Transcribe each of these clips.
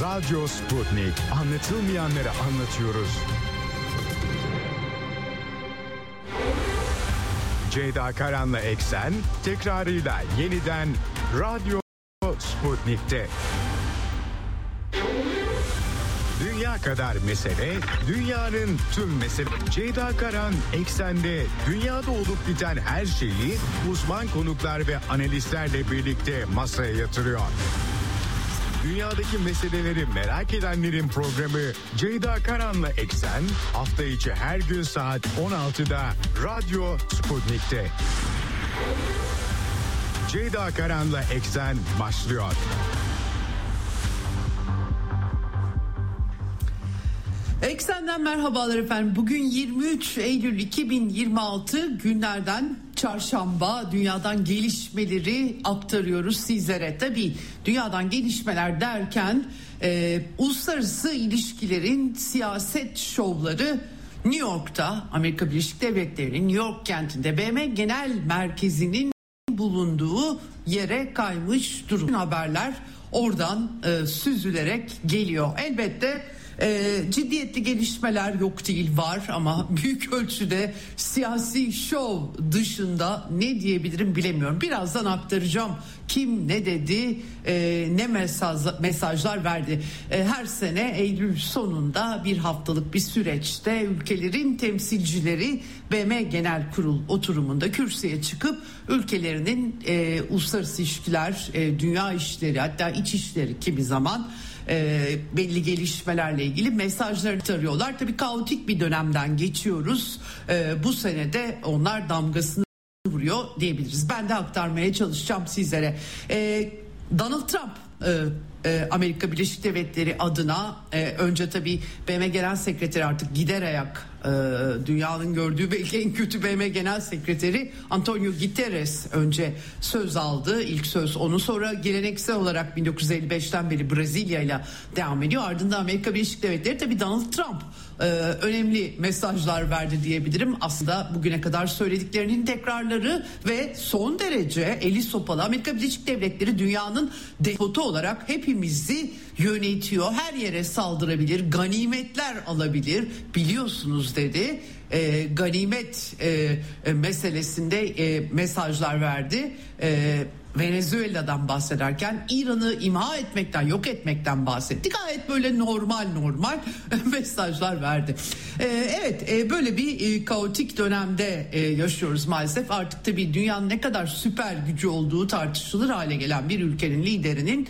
Radyo Sputnik. Anlatılmayanları anlatıyoruz. Ceyda Karan'la Eksen tekrarıyla yeniden Radyo Sputnik'te. Dünya kadar mesele, dünyanın tüm mesele. Ceyda Karan Eksen'de dünyada olup biten her şeyi uzman konuklar ve analistlerle birlikte masaya yatırıyor. Dünyadaki meseleleri merak edenlerin programı Ceyda Karan'la Eksen hafta içi her gün saat 16'da Radyo Sputnik'te. Ceyda Karan'la Eksen başlıyor. Eksen'den merhabalar efendim. Bugün 23 Eylül 2026 günlerden çarşamba. Dünyadan gelişmeleri aktarıyoruz sizlere. Tabii dünyadan gelişmeler derken uluslararası ilişkilerin siyaset şovları New York'ta, Amerika Birleşik Devletleri'nin New York kentinde BM Genel Merkezi'nin bulunduğu yere kaymış durum. Haberler oradan süzülerek geliyor. Elbette ciddiyetli gelişmeler yok değil, var ama büyük ölçüde siyasi şov dışında ne diyebilirim bilemiyorum. Birazdan aktaracağım kim ne dedi, ne mesajlar verdi. Her sene Eylül sonunda bir haftalık bir süreçte ülkelerin temsilcileri BM Genel Kurul oturumunda kürsüye çıkıp ülkelerinin uluslararası ilişkiler, dünya işleri, hatta iç işleri kimi zaman belli gelişmelerle ilgili mesajları tarıyorlar. Tabii kaotik bir dönemden geçiyoruz. Bu senede onlar damgasını vuruyor diyebiliriz. Ben de aktarmaya çalışacağım sizlere. Donald Trump Amerika Birleşik Devletleri adına önce tabii BM Genel Sekreteri, artık gider ayak dünyanın gördüğü belki en kötü BM Genel Sekreteri Antonio Guterres önce söz aldı. İlk söz onun, sonra geleneksel olarak 1955'ten beri Brezilya ile devam ediyor. Ardından Amerika Birleşik Devletleri, tabii Donald Trump önemli mesajlar verdi diyebilirim. Aslında bugüne kadar söylediklerinin tekrarları ve son derece eli sopalı. Amerika Birleşik Devletleri dünyanın despotu olarak hepimizi yönetiyor. Her yere saldırabilir, ganimetler alabilir, biliyorsunuz dedi. Ganimet meselesinde mesajlar verdi. Venezuela'dan bahsederken İran'ı imha etmekten, yok etmekten bahsetti. Gayet böyle normal mesajlar verdi. Evet, böyle bir kaotik dönemde yaşıyoruz maalesef. Artık tabii dünyanın ne kadar süper gücü olduğu tartışılır hale gelen bir ülkenin liderinin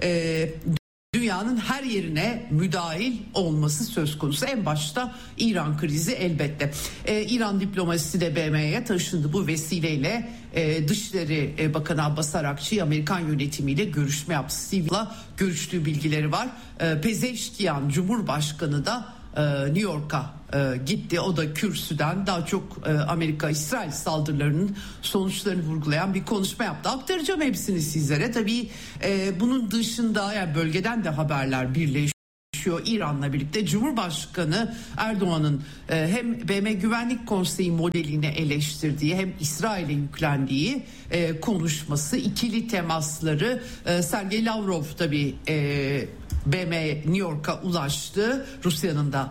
dünyanın her yerine müdahil olması söz konusu. En başta İran krizi elbette. İran diplomasisi de BM'ye taşındı. Bu vesileyle Dışişleri Bakanı Abbas Arakçı Amerikan yönetimiyle görüşme yaptı. Sivil'la görüştüğü bilgileri var. Pezeşkiyan Cumhurbaşkanı da New York'a gitti. O da kürsüden daha çok Amerika-İsrail saldırılarının sonuçlarını vurgulayan bir konuşma yaptı. Aktaracağım hepsini sizlere. Tabii bunun dışında yani bölgeden de haberler birleşiyor. İran'la birlikte Cumhurbaşkanı Erdoğan'ın hem BM Güvenlik Konseyi modelini eleştirdiği hem İsrail'e yüklendiği konuşması, ikili temasları, Sergey Lavrov tabii BM New York'a ulaştı. Rusya'nın da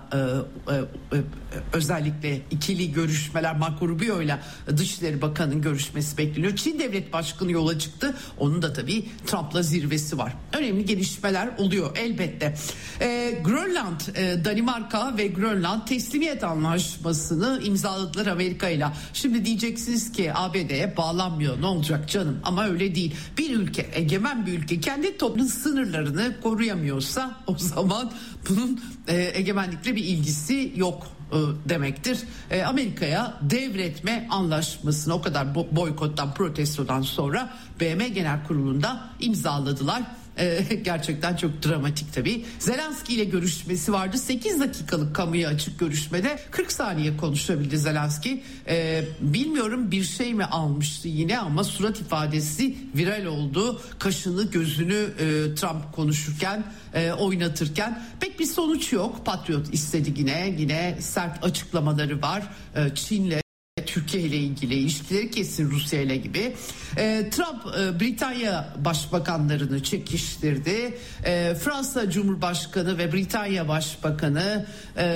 özellikle ikili görüşmeler, Marco Rubio ile Dışişleri Bakanı'nın görüşmesi bekleniyor. Çin Devlet Başkanı yola çıktı. Onun da tabii Trump'la zirvesi var. Önemli gelişmeler oluyor elbette. Grönland, Danimarka ve Grönland teslimiyet anlaşmasını imzaladılar Amerika ile. Şimdi diyeceksiniz ki ABD'ye bağlanmıyor, ne olacak canım? Ama öyle değil. Bir ülke, egemen bir ülke kendi toplumun sınırlarını koruyamıyorsa o zaman bunun egemenlikle bir ilgisi yok demektir. Amerika'ya devretme anlaşmasını o kadar boykottan, protestodan sonra BM Genel Kurulu'nda imzaladılar. Gerçekten çok dramatik tabii. Zelenski ile görüşmesi vardı. 8 dakikalık kamuya açık görüşmede 40 saniye konuşabildi Zelenski. Bilmiyorum bir şey mi almıştı yine ama surat ifadesi viral oldu. Kaşını gözünü Trump konuşurken oynatırken pek bir sonuç yok. Patriot istedi yine sert açıklamaları var. Çin'le Türkiye ile ilgili, ilişkileri kesin Rusya ile gibi. Trump Britanya başbakanlarını çekiştirdi. Fransa Cumhurbaşkanı ve Britanya Başbakanı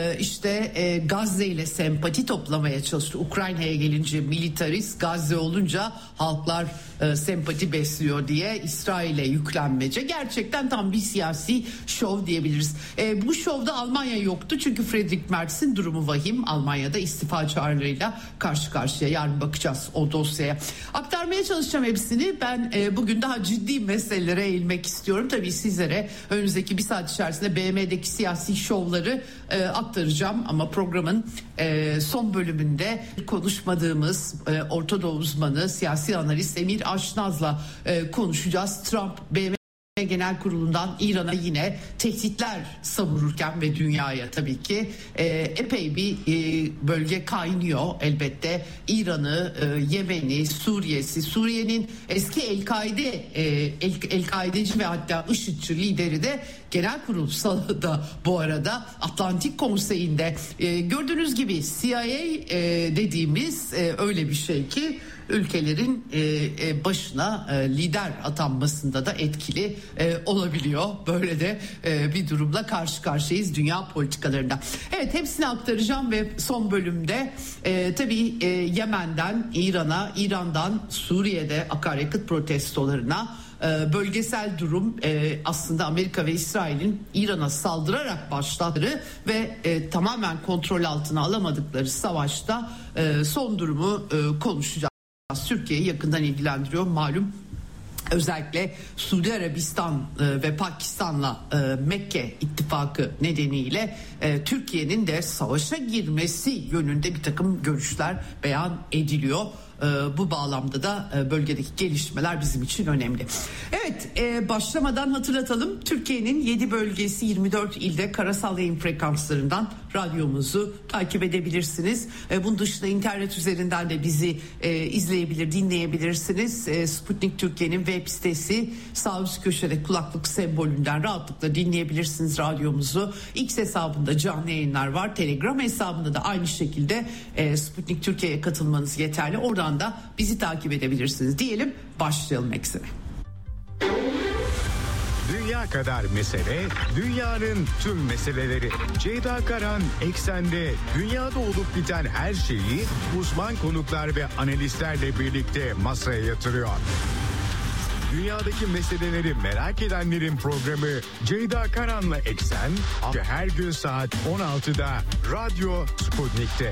Gazze ile sempati toplamaya çalıştı. Ukrayna'ya gelince militarist, Gazze olunca halklar sempati besliyor diye İsrail'e yüklenmece. Gerçekten tam bir siyasi şov diyebiliriz. Bu şovda Almanya yoktu çünkü Friedrich Merz'in durumu vahim. Almanya'da istifa çağrılarıyla karşı karşıya. Yarın bakacağız o dosyaya. Aktarmaya çalışacağım hepsini. Ben bugün daha ciddi meselelere eğilmek istiyorum. Tabii sizlere önümüzdeki bir saat içerisinde BM'deki siyasi şovları aktaracağım. Ama programın son bölümünde konuşmadığımız Orta Doğu uzmanı, siyasi analist Emir Aşnaz'la konuşacağız. Trump BM Genel Kurulu'ndan İran'a yine tehditler savururken ve dünyaya tabii ki epey bir bölge kaynıyor elbette. İran'ı, Yemen'i, Suriye'nin eski El-Kaideci ve hatta IŞİD'ci lideri de Genel Kurul salonunda bu arada Atlantik Konseyi'nde gördüğünüz gibi CIA dediğimiz öyle bir şey ki ülkelerin başına lider atanmasında da etkili olabiliyor. Böyle de bir durumla karşı karşıyayız dünya politikalarında. Evet, hepsini aktaracağım ve son bölümde tabii Yemen'den İran'a, İran'dan Suriye'de akaryakıt protestolarına, bölgesel durum aslında Amerika ve İsrail'in İran'a saldırarak başlattığı ve tamamen kontrol altına alamadıkları savaşta son durumu konuşacağız. Türkiye'yi yakından ilgilendiriyor malum. Özellikle Suudi Arabistan ve Pakistan'la Mekke ittifakı nedeniyle Türkiye'nin de savaşa girmesi yönünde bir takım görüşler beyan ediliyor. Bu bağlamda da bölgedeki gelişmeler bizim için önemli. Evet, başlamadan hatırlatalım. Türkiye'nin 7 bölgesi 24 ilde karasal yayın frekanslarından radyomuzu takip edebilirsiniz. Bunun dışında internet üzerinden de bizi izleyebilir, dinleyebilirsiniz. Sputnik Türkiye'nin web sitesi, sağ üst köşede kulaklık sembolünden rahatlıkla dinleyebilirsiniz radyomuzu. X hesabında canlı yayınlar var. Telegram hesabında da aynı şekilde Sputnik Türkiye'ye katılmanız yeterli. Oradan da bizi takip edebilirsiniz diyelim, başlayalım eksene. Dünya kadar mesele, dünyanın tüm meseleleri. Ceyda Karan Eksen'de dünyada olup biten her şeyi uzman konuklar ve analistlerle birlikte masaya yatırıyor. Dünyadaki meseleleri merak edenlerin programı Ceyda Karan'la Eksen her gün saat 16'da Radyo Sputnik'te.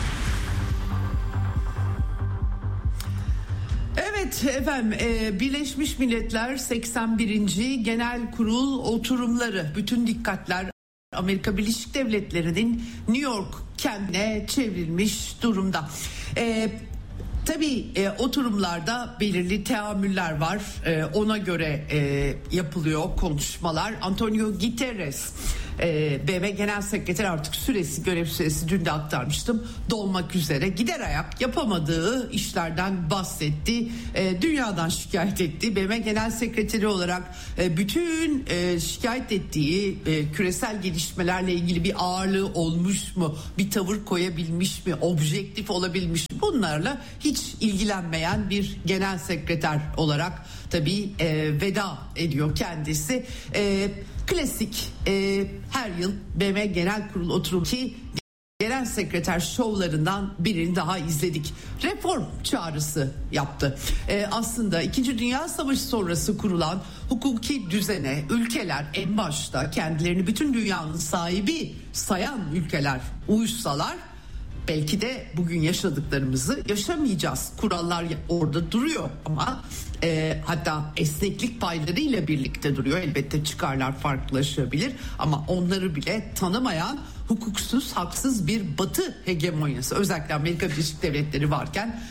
Evet efendim, Birleşmiş Milletler 81. Genel Kurul oturumları, bütün dikkatler Amerika Birleşik Devletleri'nin New York kentine çevrilmiş durumda. Tabii oturumlarda belirli teamüller var. Ona göre yapılıyor konuşmalar. Antonio Guterres, BM Genel Sekreteri, artık görev süresi dün de aktarmıştım, dolmak üzere, gider ayak yapamadığı işlerden bahsetti. Dünyadan şikayet etti. BM Genel Sekreteri olarak bütün şikayet ettiği küresel gelişmelerle ilgili bir ağırlığı olmuş mu? Bir tavır koyabilmiş mi? Objektif olabilmiş mi? Bunlarla hiç ilgilenmeyen bir genel sekreter olarak tabii veda ediyor kendisi. Klasik her yıl BM Genel Kurulu oturumu ki genel sekreter şovlarından birini daha izledik. Reform çağrısı yaptı. Aslında 2. Dünya Savaşı sonrası kurulan hukuki düzene ülkeler, en başta kendilerini bütün dünyanın sahibi sayan ülkeler uyuşsalar belki de bugün yaşadıklarımızı yaşamayacağız. Kurallar orada duruyor ama hatta esneklik paylarıyla birlikte duruyor. Elbette çıkarlar farklılaşabilir ama onları bile tanımayan hukuksuz, haksız bir Batı hegemonyası, özellikle Amerika Birleşik Devletleri varken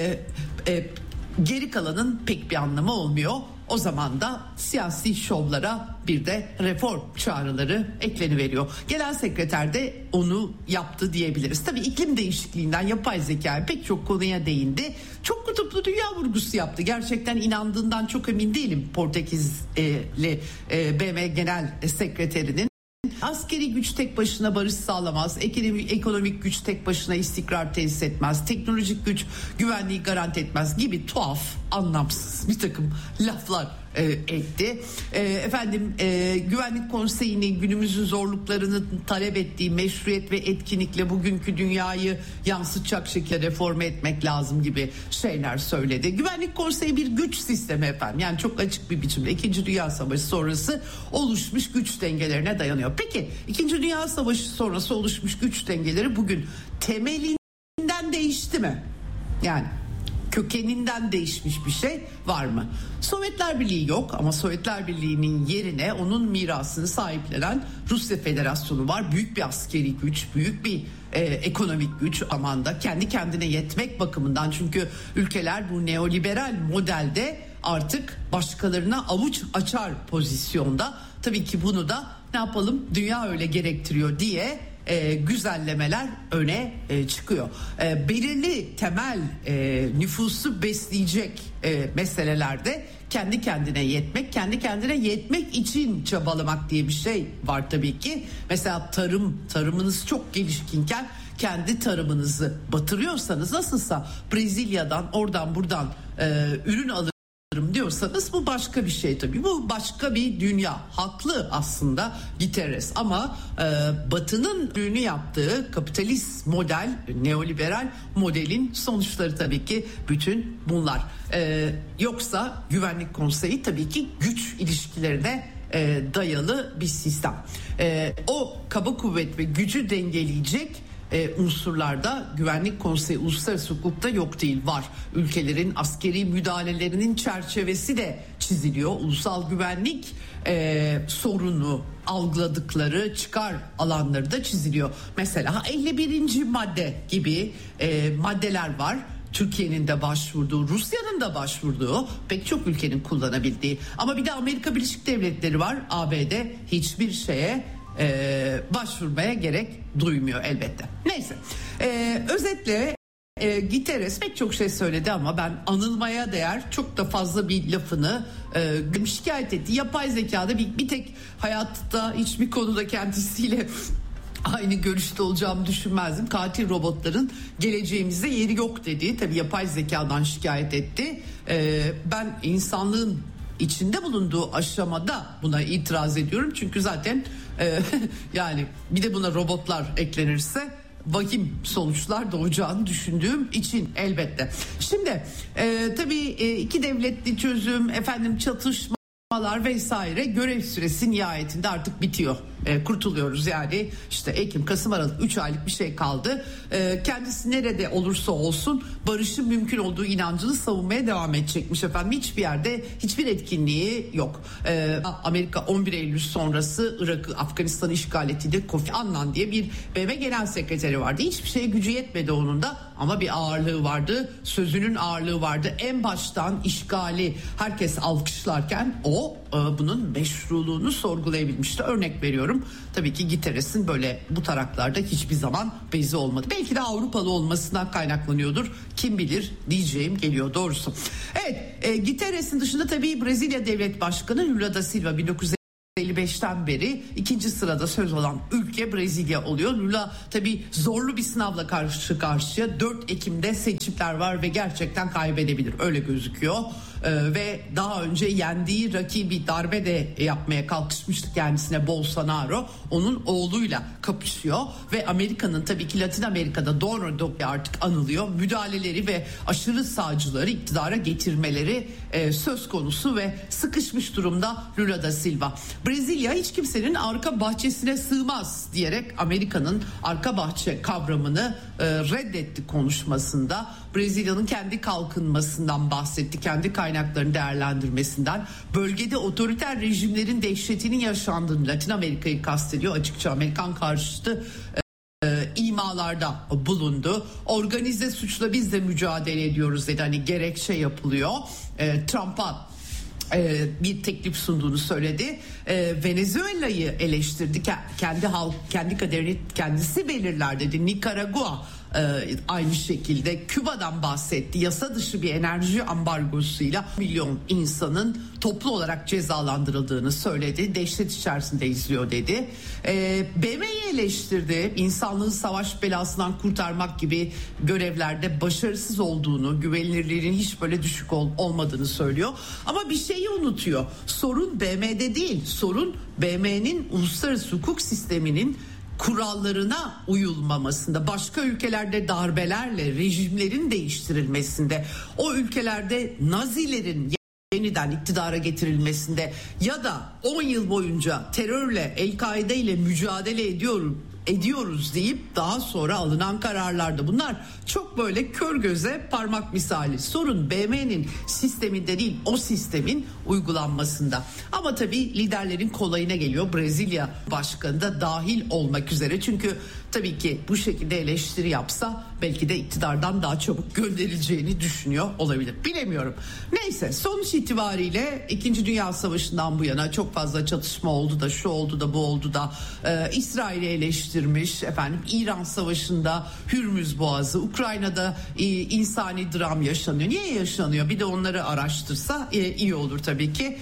geri kalanın pek bir anlamı olmuyor. O zaman da siyasi şovlara bir de reform çağrıları ekleniveriyor. Genel sekreter de onu yaptı diyebiliriz. Tabii iklim değişikliğinden yapay zekaya pek çok konuya değindi. Çok kutuplu dünya vurgusu yaptı. Gerçekten inandığından çok emin değilim Portekizli BM Genel Sekreterinin. Askeri güç tek başına barış sağlamaz. Ekonomik güç tek başına istikrar tesis etmez. Teknolojik güç güvenliği garanti etmez gibi tuhaf, anlamsız bir takım laflar etti. Güvenlik Konseyi'ni günümüzün zorluklarını talep ettiği meşruiyet ve etkinlikle bugünkü dünyayı yansıtacak şekilde reforme etmek lazım gibi şeyler söyledi. Güvenlik Konseyi bir güç sistemi efendim. Yani çok açık bir biçimde 2. Dünya Savaşı sonrası oluşmuş güç dengelerine dayanıyor. Peki 2. Dünya Savaşı sonrası oluşmuş güç dengeleri bugün temelinden değişti mi? Yani kökeninden değişmiş bir şey var mı? Sovyetler Birliği yok ama Sovyetler Birliği'nin yerine onun mirasını sahiplenen Rusya Federasyonu var. Büyük bir askeri güç, büyük bir ekonomik güç, aman da kendi kendine yetmek bakımından, çünkü ülkeler bu neoliberal modelde artık başkalarına avuç açar pozisyonda. Tabii ki bunu da ne yapalım, dünya öyle gerektiriyor diye güzellemeler öne çıkıyor. Belirli temel nüfusu besleyecek meselelerde kendi kendine yetmek, kendi kendine yetmek için çabalamak diye bir şey var tabii ki. Mesela tarımınız çok gelişkinken kendi tarımınızı batırıyorsanız, nasılsa Brezilya'dan oradan buradan ürün alır diyorsanız bu başka bir şey tabii. Bu başka bir dünya. Haklı aslında Guterres ama Batı'nın ürünü yaptığı kapitalist model, neoliberal modelin sonuçları tabii ki bütün bunlar. Yoksa Güvenlik Konseyi tabii ki güç ilişkilerine dayalı bir sistem. O kaba kuvvet ve gücü dengeleyecek unsurlarda Güvenlik Konseyi uluslararası hukukta yok değil, var. Ülkelerin askeri müdahalelerinin çerçevesi de çiziliyor. Ulusal güvenlik sorunu algıladıkları çıkar alanları da çiziliyor. Mesela 51. madde gibi maddeler var. Türkiye'nin de başvurduğu, Rusya'nın da başvurduğu, pek çok ülkenin kullanabildiği, ama bir de Amerika Birleşik Devletleri var. ABD hiçbir şeye başvurmaya gerek duymuyor elbette. Neyse, özetle Guterres pek çok şey söyledi ama ben anılmaya değer çok da fazla bir lafını şikayet etti. Yapay zekada bir tek hayatta hiçbir konuda kendisiyle aynı görüşte olacağımı düşünmezdim. Katil robotların geleceğimizde yeri yok dedi. Tabii yapay zekadan şikayet etti. Ben insanlığın içinde bulunduğu aşamada buna itiraz ediyorum. Çünkü zaten yani bir de buna robotlar eklenirse vahim sonuçlar doğacağını düşündüğüm için elbette. Şimdi tabii iki devletli çözüm, çatışmalar vesaire görev süresi nihayetinde artık bitiyor. Kurtuluyoruz yani, işte Ekim, Kasım, Aralık 3 aylık bir şey kaldı. Kendisi nerede olursa olsun barışın mümkün olduğu inancını savunmaya devam edecekmiş efendim. Hiçbir yerde hiçbir etkinliği yok. Amerika 11 Eylül sonrası Irak'ı, Afganistan'ı işgal ettiğinde Kofi Annan diye bir BM Genel Sekreteri vardı. Hiçbir şeye gücü yetmedi onun da ama bir ağırlığı vardı. Sözünün ağırlığı vardı. En baştan işgali herkes alkışlarken o bunun meşruluğunu sorgulayabilmişti. Örnek veriyorum. Tabii ki Guterres'in böyle bu taraklarda hiçbir zaman bezi olmadı. Belki de Avrupalı olmasından kaynaklanıyordur. Kim bilir diyeceğim geliyor doğrusu. Evet, Guterres'in dışında tabii Brezilya Devlet Başkanı Lula da Silva 1955'ten beri ikinci sırada söz alan ülke Brezilya oluyor. Lula tabii zorlu bir sınavla karşı karşıya. 4 Ekim'de seçimler var ve gerçekten kaybedebilir, öyle gözüküyor. Ve daha önce yendiği rakibi darbe de yapmaya kalkışmıştı kendisine, Bolsonaro. Onun oğluyla kapışıyor ve Amerika'nın tabii ki Latin Amerika'da Donald artık anılıyor. Müdahaleleri ve aşırı sağcıları iktidara getirmeleri söz konusu ve sıkışmış durumda Lula da Silva. Brezilya hiç kimsenin arka bahçesine sığmaz diyerek Amerika'nın arka bahçe kavramını reddetti konuşmasında. Brezilya'nın kendi kalkınmasından bahsetti, kendi kaynaklarını değerlendirmesinden, bölgede otoriter rejimlerin dehşetinin yaşandığını, Latin Amerika'yı kastediyor, açıkça Amerikan karşıtı imalarda bulundu. Organize suçla biz de mücadele ediyoruz dedi, hani gerekçe yapılıyor. Trump'a bir teklif sunduğunu söyledi. Venezuela'yı eleştirdi. Kendi kaderini kendisi belirler dedi. Nikaragua aynı şekilde Küba'dan bahsetti. Yasa dışı bir enerji ambargosuyla milyon insanın toplu olarak cezalandırıldığını söyledi. Dehşet içerisinde izliyor dedi. BM'yi eleştirdi. İnsanlığı savaş belasından kurtarmak gibi görevlerde başarısız olduğunu, güvenilirliğinin hiç böyle düşük olmadığını söylüyor. Ama bir şeyi unutuyor. Sorun BM'de değil. Sorun BM'nin uluslararası hukuk sisteminin kurallarına uyulmamasında, başka ülkelerde darbelerle rejimlerin değiştirilmesinde, o ülkelerde Nazilerin yeniden iktidara getirilmesinde ya da 10 yıl boyunca terörle, El-Kaide ile mücadele ediyoruz deyip daha sonra alınan kararlarda, bunlar çok böyle kör göze parmak misali. Sorun BM'nin sisteminde değil, o sistemin uygulanmasında. Ama tabii liderlerin kolayına geliyor, Brezilya başkanı da dahil olmak üzere. Çünkü tabii ki bu şekilde eleştiri yapsa belki de iktidardan daha çabuk gönderileceğini düşünüyor olabilir. Bilemiyorum. Neyse, sonuç itibariyle 2. Dünya Savaşı'ndan bu yana çok fazla çatışma oldu da, şu oldu da, bu oldu da, İsrail'i eleştirmiş, İran Savaşı'nda Hürmüz Boğazı, Ukrayna'da insani dram yaşanıyor. Niye yaşanıyor? Bir de onları araştırsa iyi olur tabii ki.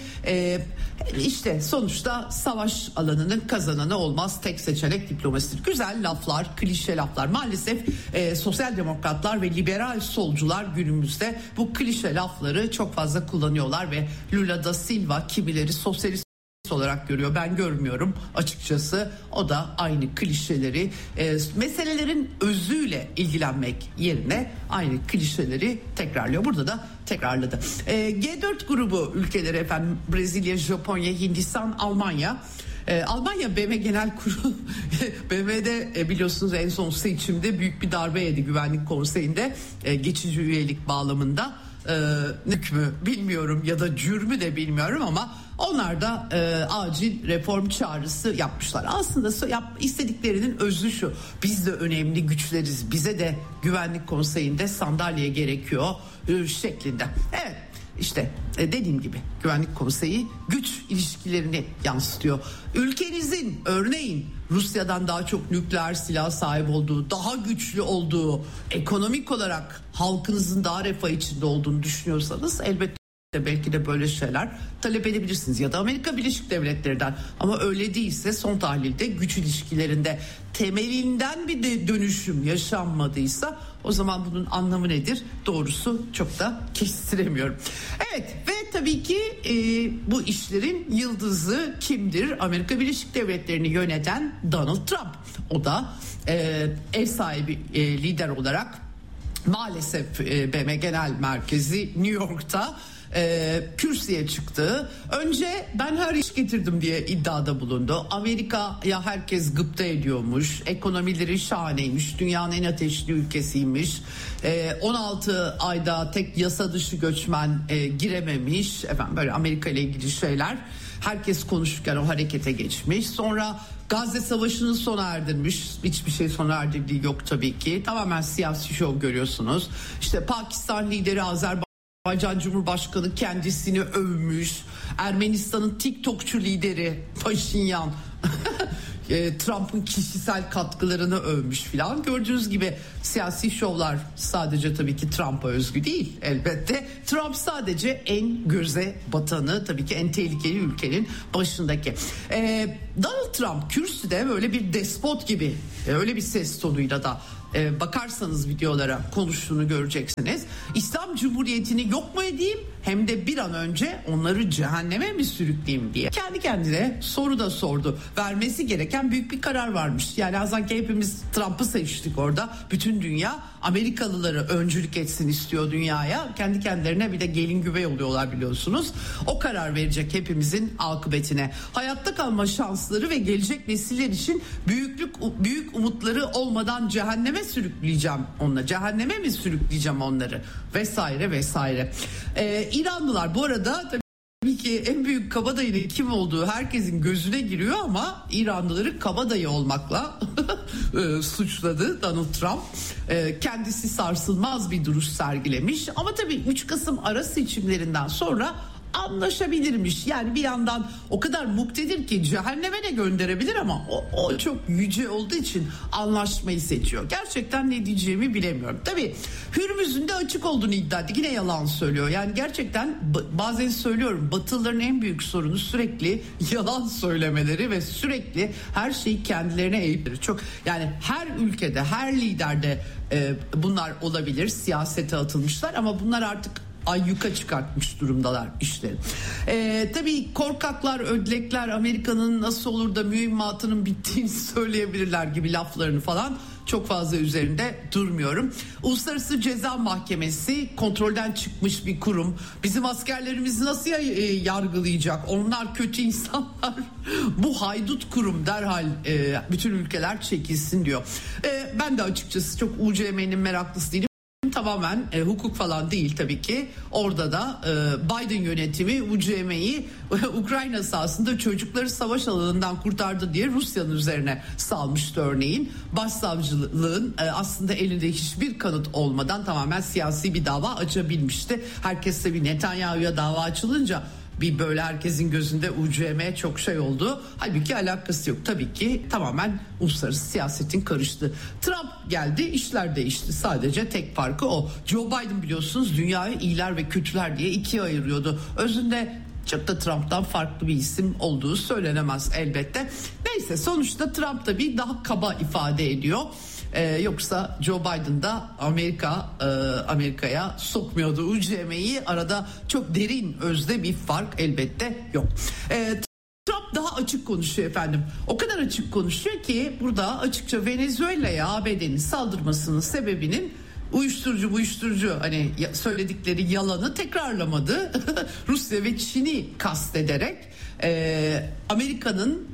İşte sonuçta savaş alanının kazananı olmaz. Tek seçenek diplomasidir. Güzel laflar, klişe laflar. Maalesef sosyal demokratlar ve liberal solcular günümüzde bu klişe lafları çok fazla kullanıyorlar ve Lula da Silva kimileri sosyalist olarak görüyor. Ben görmüyorum açıkçası. O da aynı klişeleri, meselelerin özüyle ilgilenmek yerine aynı klişeleri tekrarlıyor. Burada da tekrarladı. G4 grubu ülkeleri Brezilya, Japonya, Hindistan, Almanya. Almanya BM Genel Kurulu BM'de biliyorsunuz en son seçimde büyük bir darbe yedi Güvenlik Konseyi'nde, geçici üyelik bağlamında. Hükmü bilmiyorum ya da cürmü de bilmiyorum ama onlar da acil reform çağrısı yapmışlar. Aslında istediklerinin özü şu: biz de önemli güçleriz, bize de Güvenlik Konseyi'nde sandalye gerekiyor şeklinde. Evet, işte dediğim gibi Güvenlik Konseyi güç ilişkilerini yansıtıyor. Ülkenizin örneğin Rusya'dan daha çok nükleer silah sahip olduğu, daha güçlü olduğu, ekonomik olarak halkınızın daha refah içinde olduğunu düşünüyorsanız elbette belki de böyle şeyler talep edebilirsiniz ya da Amerika Birleşik Devletleri'nden. Ama öyle değilse son tahlilde güç ilişkilerinde temelinden bir de dönüşüm yaşanmadıysa o zaman bunun anlamı nedir? Doğrusu çok da kestiremiyorum. Evet, ve tabii ki bu işlerin yıldızı kimdir? Amerika Birleşik Devletleri'ni yöneten Donald Trump. O da ev sahibi lider olarak maalesef BM Genel Merkezi New York'ta kürsüye çıktı. Önce ben her iş getirdim diye iddiada bulundu. Amerika'ya herkes gıpta ediyormuş. Ekonomileri şahaneymiş. Dünyanın en ateşli ülkesiymiş. 16 ayda tek yasa dışı göçmen girememiş. Böyle Amerika ile ilgili şeyler. Herkes konuşurken o harekete geçmiş. Sonra Gazze Savaşı'nı sona erdirmiş. Hiçbir şey sona erdirdiği yok tabii ki. Tamamen siyasi şov görüyorsunuz. İşte Pakistan lideri Azerbaycan Cumhurbaşkanı kendisini övmüş. Ermenistan'ın TikTokçu lideri Paşinyan Trump'ın kişisel katkılarını övmüş filan. Gördüğünüz gibi siyasi şovlar sadece tabii ki Trump'a özgü değil elbette. Trump sadece en göze batanı, tabii ki en tehlikeli ülkenin başındaki. Donald Trump kürsüde böyle bir despot gibi, öyle bir ses tonuyla da bakarsanız videolara konuştuğunu göreceksiniz. İslam Cumhuriyeti'ni yok mu edeyim, hem de bir an önce onları cehenneme mi sürükleyeyim diye kendi kendine soru da sordu. Vermesi gereken büyük bir karar varmış. Yani sanki hepimiz Trump'ı seçtik orada. Bütün dünya Amerikalıları öncülük etsin istiyor dünyaya. Kendi kendilerine bir de gelin güvey oluyorlar biliyorsunuz. O karar verecek hepimizin akıbetine. Hayatta kalma şansları ve gelecek nesiller için büyük umutları olmadan cehenneme sürükleyeceğim onları. Cehenneme mi sürükleyeceğim onları? Vesaire vesaire. İranlılar bu arada tabii ki en büyük kabadayının kim olduğu herkesin gözüne giriyor ama İranlıları kabadayı olmakla suçladı Donald Trump. Kendisi sarsılmaz bir duruş sergilemiş ama tabii 3 Kasım ara seçimlerinden sonra anlaşabilirmiş. Yani bir yandan o kadar muktedir ki cehenneme de gönderebilir ama o çok yüce olduğu için anlaşmayı seçiyor. Gerçekten ne diyeceğimi bilemiyorum. Tabii Hürmüz'ün de açık olduğunu iddia etti. Yine yalan söylüyor. Yani gerçekten bazen söylüyorum, Batılıların en büyük sorunu sürekli yalan söylemeleri ve sürekli her şeyi kendilerine eğipleri. Çok, yani her ülkede, her liderde bunlar olabilir. Siyasete atılmışlar ama bunlar artık ayyuka çıkartmış durumdalar işte. Tabii korkaklar, ödlekler Amerika'nın nasıl olur da mühimmatının bittiğini söyleyebilirler gibi laflarını falan çok fazla üzerinde durmuyorum. Uluslararası Ceza Mahkemesi kontrolden çıkmış bir kurum. Bizim askerlerimizi nasıl yargılayacak? Onlar kötü insanlar. Bu haydut kurum derhal bütün ülkeler çekilsin diyor. Ben de açıkçası çok UCM'nin meraklısı değilim. Tamamen hukuk falan değil tabii ki. Orada da Biden yönetimi UCM'yi Ukrayna sahasında çocukları savaş alanından kurtardı diye Rusya'nın üzerine salmıştı örneğin. Başsavcılığın aslında elinde hiçbir kanıt olmadan tamamen siyasi bir dava açabilmişti. Herkes de bir Netanyahu'ya dava açılınca bir böyle herkesin gözünde UCM çok şey oldu. Halbuki alakası yok. Tabii ki tamamen uluslararası siyasetin karıştı. Trump geldi, işler değişti. Sadece tek farkı o. Joe Biden biliyorsunuz dünyayı iyiler ve kötüler diye ikiye ayırıyordu. Özünde çok da Trump'tan farklı bir isim olduğu söylenemez elbette. Neyse, sonuçta Trump da bir daha kaba ifade ediyor. Yoksa Joe Biden da Amerika'ya sokmuyordu UCM'yi. Arada çok derin, özde bir fark elbette yok. Trump daha açık konuşuyor efendim. O kadar açık konuşuyor ki burada açıkça Venezuela'ya ABD'nin saldırmasının sebebinin uyuşturucu hani söyledikleri yalanı tekrarlamadı. Rusya ve Çin'i kastederek Amerika'nın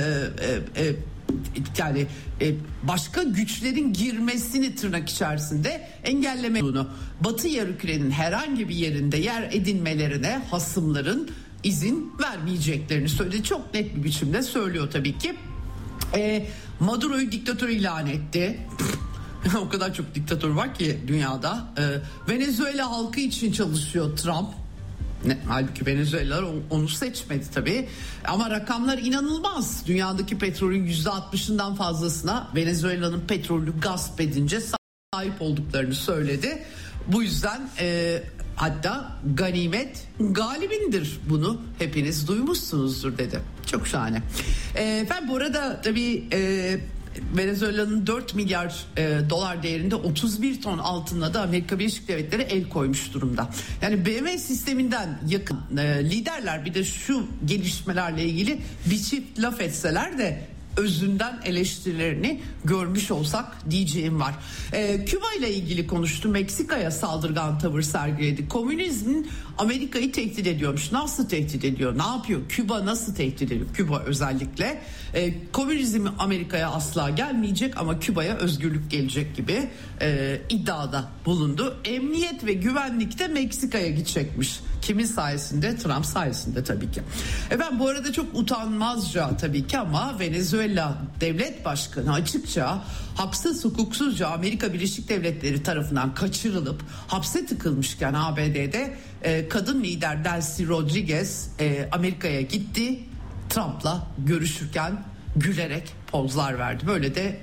yani başka güçlerin girmesini tırnak içerisinde engelleme olduğunu, Batı Yarımküre'nin herhangi bir yerinde yer edinmelerine hasımların izin vermeyeceklerini söyledi. Çok net bir biçimde söylüyor tabii ki. Maduro'yu diktatör ilan etti. O kadar çok diktatör var ki dünyada. Venezuela halkı için çalışıyor Trump. Halbuki Venezuelalılar onu seçmedi tabii. Ama rakamlar inanılmaz. Dünyadaki petrolün %60'ından fazlasına Venezuela'nın petrolü gasp edince sahip olduklarını söyledi. Bu yüzden hatta ganimet galibindir, bunu hepiniz duymuşsunuzdur dedi. Çok şahane. Ben bu arada tabii Venezuela'nın 4 milyar dolar değerinde 31 ton altınla da Amerika Birleşik Devletleri el koymuş durumda. Yani BM sisteminden yakın liderler bir de şu gelişmelerle ilgili bir çift laf etseler de özünden eleştirilerini görmüş olsak diyeceğim var. Küba ile ilgili konuştu. Meksika'ya saldırgan tavır sergiledi. Komünizmin Amerika'yı tehdit ediyormuş. Nasıl tehdit ediyor? Ne yapıyor? Küba nasıl tehdit ediyor? Küba özellikle. Komünizm Amerika'ya asla gelmeyecek ama Küba'ya özgürlük gelecek gibi iddiada bulundu. Emniyet ve güvenlik de Meksika'ya gidecekmiş. Kimin sayesinde? Trump sayesinde tabii ki. Ben bu arada çok utanmazca tabii ki ama Venezuela devlet başkanı açıkça haksız hukuksuzca Amerika Birleşik Devletleri tarafından kaçırılıp hapse tıkılmışken ABD'de kadın lider Delcy Rodriguez Amerika'ya gitti. Trump'la görüşürken gülerek pozlar verdi. Böyle de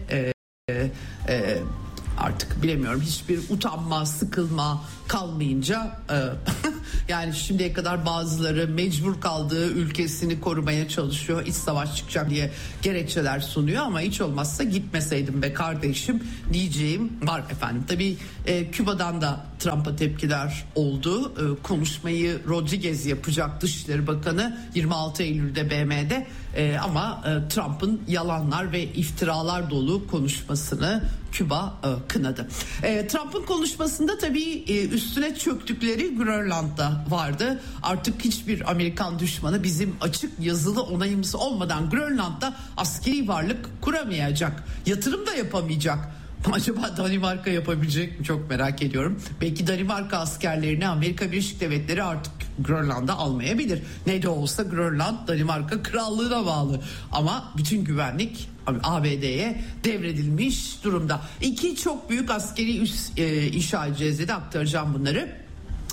artık bilemiyorum, hiçbir utanma, sıkılma kalmayınca yani şimdiye kadar bazıları mecbur kaldığı ülkesini korumaya çalışıyor, iç savaş çıkacak diye gerekçeler sunuyor ama hiç olmazsa gitmeseydim be kardeşim diyeceğim var efendim. Tabii Küba'dan da Trump'a tepkiler oldu. Konuşmayı Rodriguez yapacak, Dışişleri Bakanı 26 Eylül'de BM'de ama Trump'ın yalanlar ve iftiralar dolu konuşmasını Küba kınadı. Trump'ın konuşmasında tabii üstüne çöktükleri Grönland'da vardı. Artık hiçbir Amerikan düşmanı bizim açık yazılı onayımız olmadan Grönland'da askeri varlık kuramayacak. Yatırım da yapamayacak. Acaba Danimarka yapabilecek mi? Çok merak ediyorum. Belki Danimarka askerlerini Amerika Birleşik Devletleri artık Grönland'a almayabilir. Ne de olsa Grönland Danimarka krallığına bağlı. Ama bütün güvenlik ABD'ye devredilmiş durumda. İki çok büyük askeri üs inşa edeceğiz dedi, aktaracağım bunları.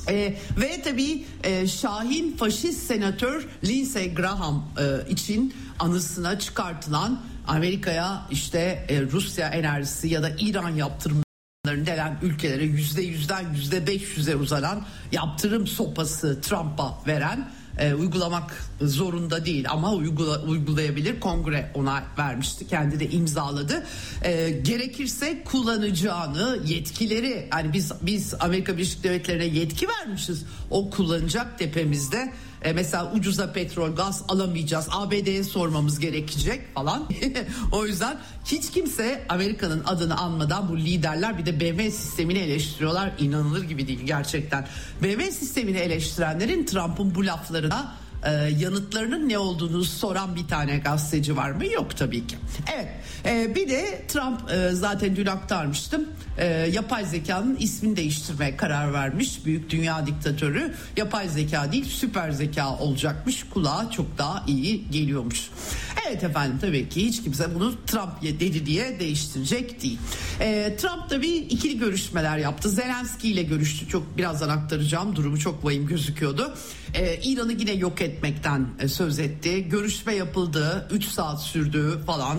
Ve tabii Şahin faşist senatör Lindsey Graham için anısına çıkartılan Amerika'ya işte Rusya enerjisi ya da İran yaptırımlarını delen ülkelere %100'den %500'e uzanan yaptırım sopası Trump'a veren, uygulamak zorunda değil ama uygulayabilir. Kongre ona vermişti, kendi de imzaladı. Gerekirse kullanacağını, yetkileri, yani biz Amerika Birleşik Devletleri'ne yetki vermişiz, o kullanacak tepemizde. Mesela ucuza petrol, gaz alamayacağız, ABD'ye sormamız gerekecek falan. O yüzden hiç kimse Amerika'nın adını anmadan, bu liderler bir de BMW sistemini eleştiriyorlar. İnanılır gibi değil gerçekten. BMW sistemini eleştirenlerin Trump'ın bu laflarına yanıtlarının ne olduğunu soran bir tane gazeteci var mı? Yok tabii ki. Evet, bir de Trump zaten dün aktarmıştım, yapay zekanın ismini değiştirmeye karar vermiş. Büyük dünya diktatörü yapay zeka değil süper zeka olacakmış. Kulağa çok daha iyi geliyormuş. Evet efendim, tabii ki hiç kimse bunu Trump dedi diye değiştirecek değil. Trump tabii ikili görüşmeler yaptı. Zelenski ile görüştü. Çok birazdan aktaracağım. Durumu çok vahim gözüküyordu. İran'ı yine yok etmekten söz etti. Görüşme yapıldı. 3 saat sürdü falan.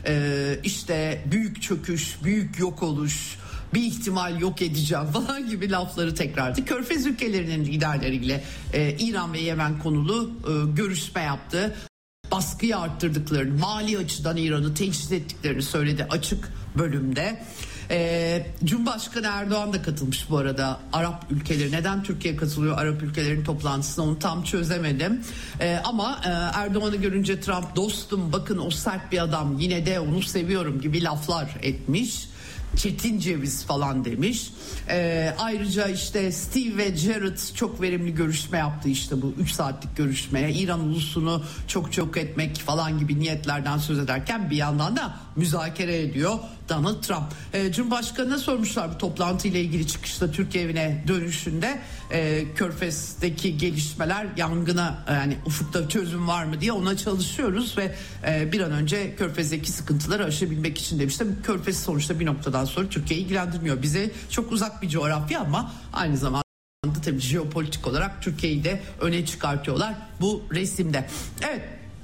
İşte büyük çöküş, büyük yok oluş, bir ihtimal yok edeceğim falan gibi lafları tekrarladı. Körfez ülkelerinin liderleriyle İran ve Yemen konulu görüşme yaptı. Baskıyı arttırdıklarını, mali açıdan İran'ı teçhiz ettiklerini söyledi açık bölümde. Cumhurbaşkanı Erdoğan da katılmış bu arada Arap ülkeleri. Neden Türkiye katılıyor Arap ülkelerinin toplantısına, onu tam çözemedim. Ama Erdoğan'ı görünce Trump, dostum bakın o sert bir adam, yine de onu seviyorum gibi laflar etmiş. Çetin ceviz falan demiş. Ayrıca işte Steve ve Jared çok verimli görüşme yaptı, işte bu 3 saatlik görüşmeye. İran ulusunu çok etmek falan gibi niyetlerden söz ederken bir yandan da müzakere ediyor Donald Trump. Cumhurbaşkanı'na sormuşlar bu toplantıyla ilgili çıkışta, Türkiye evine dönüşünde Körfez'deki gelişmeler, yangına yani ufukta çözüm var mı diye, ona çalışıyoruz ve bir an önce Körfez'deki sıkıntıları aşabilmek için demiştim. Körfez sonuçta bir noktadan sonra Türkiye'yi ilgilendirmiyor. Bize çok uzak bir coğrafya ama aynı zamanda tabii jeopolitik olarak Türkiye'yi de öne çıkartıyorlar bu resimde. Evet.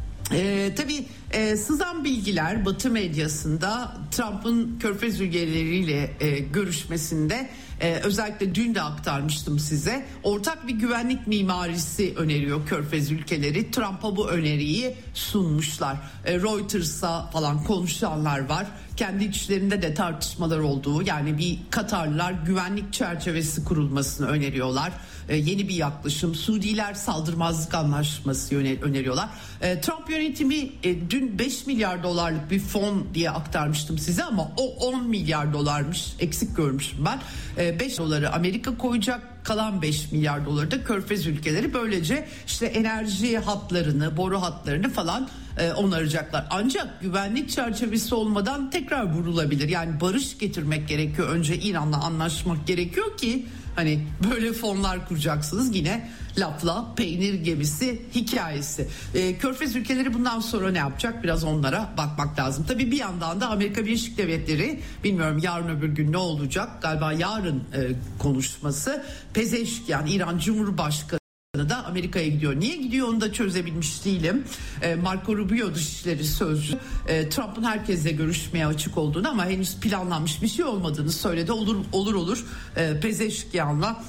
Tabii sızan bilgiler Batı medyasında Trump'ın Körfez ülkeleriyle görüşmesinde, özellikle dün de aktarmıştım size, ortak bir güvenlik mimarisi öneriyor Körfez ülkeleri. Trump'a bu öneriyi sunmuşlar. Reuters'a falan konuşanlar var. Kendi içlerinde de tartışmalar olduğu, yani bir Katarlılar güvenlik çerçevesi kurulmasını öneriyorlar. Yeni bir yaklaşım. Suudiler saldırmazlık anlaşması öneriyorlar. Trump yönetimi dün 5 milyar dolarlık bir fon diye aktarmıştım size ama o 10 milyar dolarmış. Eksik görmüşüm ben. 5 doları Amerika koyacak, kalan 5 milyar doları da Körfez ülkeleri. Böylece işte enerji hatlarını, boru hatlarını falan onaracaklar. Ancak güvenlik çerçevesi olmadan tekrar vurulabilir. Yani barış getirmek gerekiyor. Önce İran'la anlaşmak gerekiyor ki hani böyle fonlar kuracaksınız, yine lafla peynir gemisi hikayesi. Körfez ülkeleri bundan sonra ne yapacak? Biraz onlara bakmak lazım. Tabii bir yandan da Amerika Birleşik Devletleri, bilmiyorum yarın öbür gün ne olacak? Galiba yarın konuşması. Pezeşkian, İran Cumhurbaşkanı da Amerika'ya gidiyor. Niye gidiyor onu da çözebilmiş değilim. Marco Rubio Dışişleri Sözcüsü Trump'ın herkesle görüşmeye açık olduğunu ama henüz planlanmış bir şey olmadığını söyledi. Olur Pezeşkian'la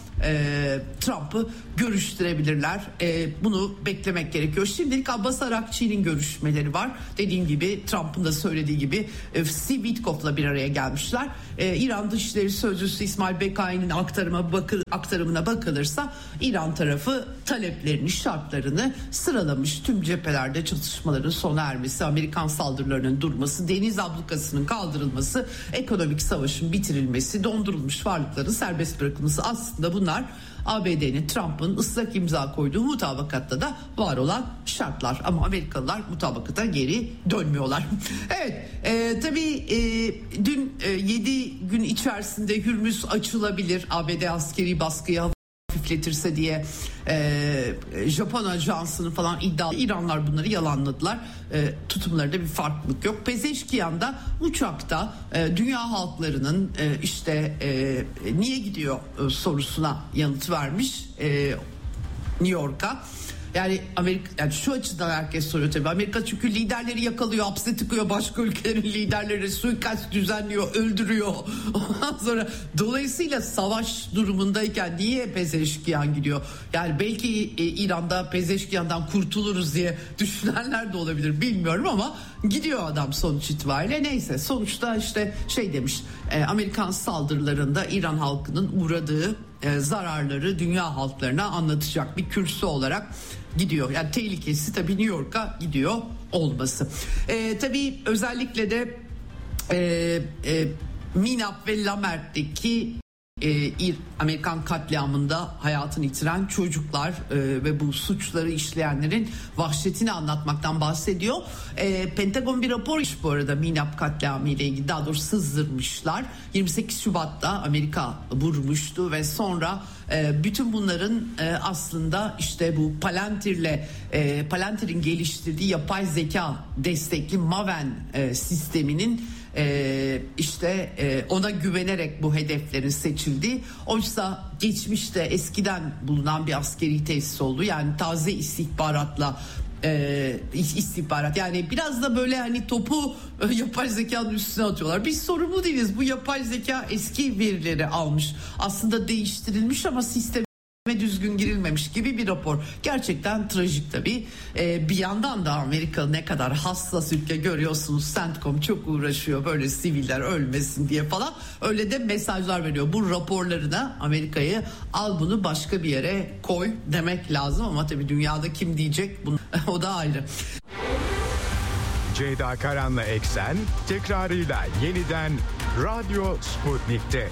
Trump'ı görüştürebilirler. Bunu beklemek gerekiyor. Şimdilik Abbas Arakçı'nın görüşmeleri var. Dediğim gibi Trump'ın da söylediği gibi Steve Witkoff'la bir araya gelmişler. İran Dışişleri Sözcüsü İsmail Bekai'nin aktarımına bakılırsa İran tarafı taleplerini, şartlarını sıralamış. Tüm cephelerde çatışmaların sona ermesi, Amerikan saldırılarının durması, deniz ablukasının kaldırılması, ekonomik savaşın bitirilmesi, dondurulmuş varlıkların serbest bırakılması, aslında bunlar ABD'nin, Trump'ın ıslak imza koyduğu mutabakatta da var olan şartlar. Ama Amerikalılar mutabakata geri dönmüyorlar. Evet, tabii dün 7 gün içerisinde Hürmüz açılabilir. ABD askeri baskıyı yükletirse diye Japon ajansını falan iddia. İranlar bunları yalanladılar. Tutumlarında bir farklılık yok. Pezeşkiyan da uçakta dünya halklarının niye gidiyor sorusuna yanıt vermiş New York'a. Yani Amerika, yani şu açıdan herkes soruyor tabii. Amerika çünkü liderleri yakalıyor, hapse tıkıyor, başka ülkelerin liderleri suikast düzenliyor, öldürüyor. Ondan sonra dolayısıyla savaş durumundayken niye Pezeşkiyan gidiyor? Yani belki İran'da Pezeşkiyan'dan kurtuluruz diye düşünenler de olabilir, bilmiyorum ama gidiyor adam sonuç itibariyle. Neyse, sonuçta işte demiş, Amerikan saldırılarında İran halkının uğradığı zararları dünya halklarına anlatacak bir kürsü olarak gidiyor. Yani tehlikesi tabii New York'a gidiyor olması. Tabii özellikle de Minap ve Lamert'teki Amerikan katliamında hayatını yitiren çocuklar ve bu suçları işleyenlerin vahşetini anlatmaktan bahsediyor. Pentagon bir rapor bu arada Minap katliamı ile ilgili, daha doğrusu sızdırmışlar. 28 Şubat'ta Amerika vurmuştu ve sonra bütün bunların aslında işte bu Palantir'in geliştirdiği yapay zeka destekli Maven sisteminin ona güvenerek bu hedeflerin seçildiği. Oysa geçmişte eskiden bulunan bir askeri tesis oldu. Yani taze istihbarat, yani biraz da böyle hani topu yapay zekanın üstüne atıyorlar. Biz sorumlu değiliz. Bu yapay zeka eski verileri almış. Aslında değiştirilmiş ama sisteme düzgün girilmemiş gibi bir rapor. Gerçekten trajik tabii. Bir yandan da Amerika ne kadar hassas ülke görüyorsunuz. CENTCOM çok uğraşıyor böyle siviller ölmesin diye falan. Öyle de mesajlar veriyor. Bu raporlarına Amerika'yı al bunu başka bir yere koy demek lazım ama tabii dünyada kim diyecek bunu o da ayrı. Ceyda Karan'la Eksen tekrarıyla yeniden Radyo Sputnik'te.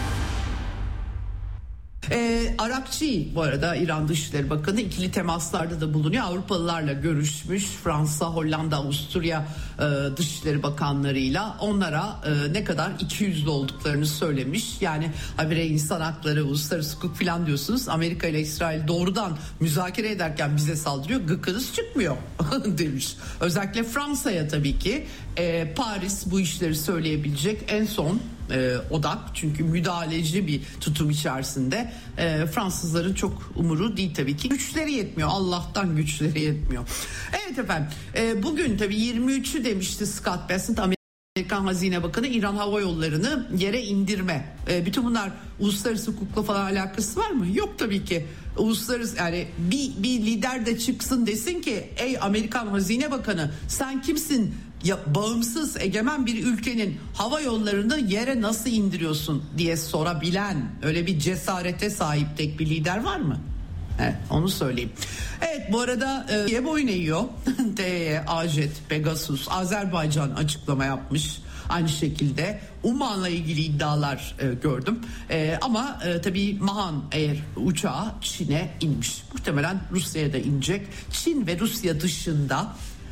Arakçı bu arada İran Dışişleri Bakanı ikili temaslarda da bulunuyor. Avrupalılarla görüşmüş. Fransa, Hollanda, Avusturya Dışişleri Bakanlarıyla onlara ne kadar ikiyüzlü olduklarını söylemiş. Yani habire insan hakları, uluslararası hukuk falan diyorsunuz. Amerika ile İsrail doğrudan müzakere ederken bize saldırıyor. Gıkınız çıkmıyor demiş. Özellikle Fransa'ya tabii ki Paris bu işleri söyleyebilecek en son odak, çünkü müdahaleci bir tutum içerisinde. Fransızların çok umuru değil tabii ki. Güçleri yetmiyor. Allah'tan güçleri yetmiyor. Evet efendim. Bugün tabii 23'ü demişti Scott Bessent, Amerikan Hazine Bakanı, İran Hava Yolları'nı yere indirme. Bütün bunlar uluslararası hukukla falan alakası var mı? Yok tabii ki. Uluslararası, yani bir lider de çıksın desin ki ey Amerikan Hazine Bakanı sen kimsin? Ya bağımsız egemen bir ülkenin hava yollarını yere nasıl indiriyorsun diye sorabilen, öyle bir cesarete sahip tek bir lider var mı? Evet, onu söyleyeyim. Evet, bu arada boyun eğiyor. TE, AJet, Pegasus, Azerbaycan açıklama yapmış. Aynı şekilde Uman'la ilgili iddialar gördüm. Ama tabii Mahan Air uçağı Çin'e inmiş. Muhtemelen Rusya'ya da inecek. Çin ve Rusya dışında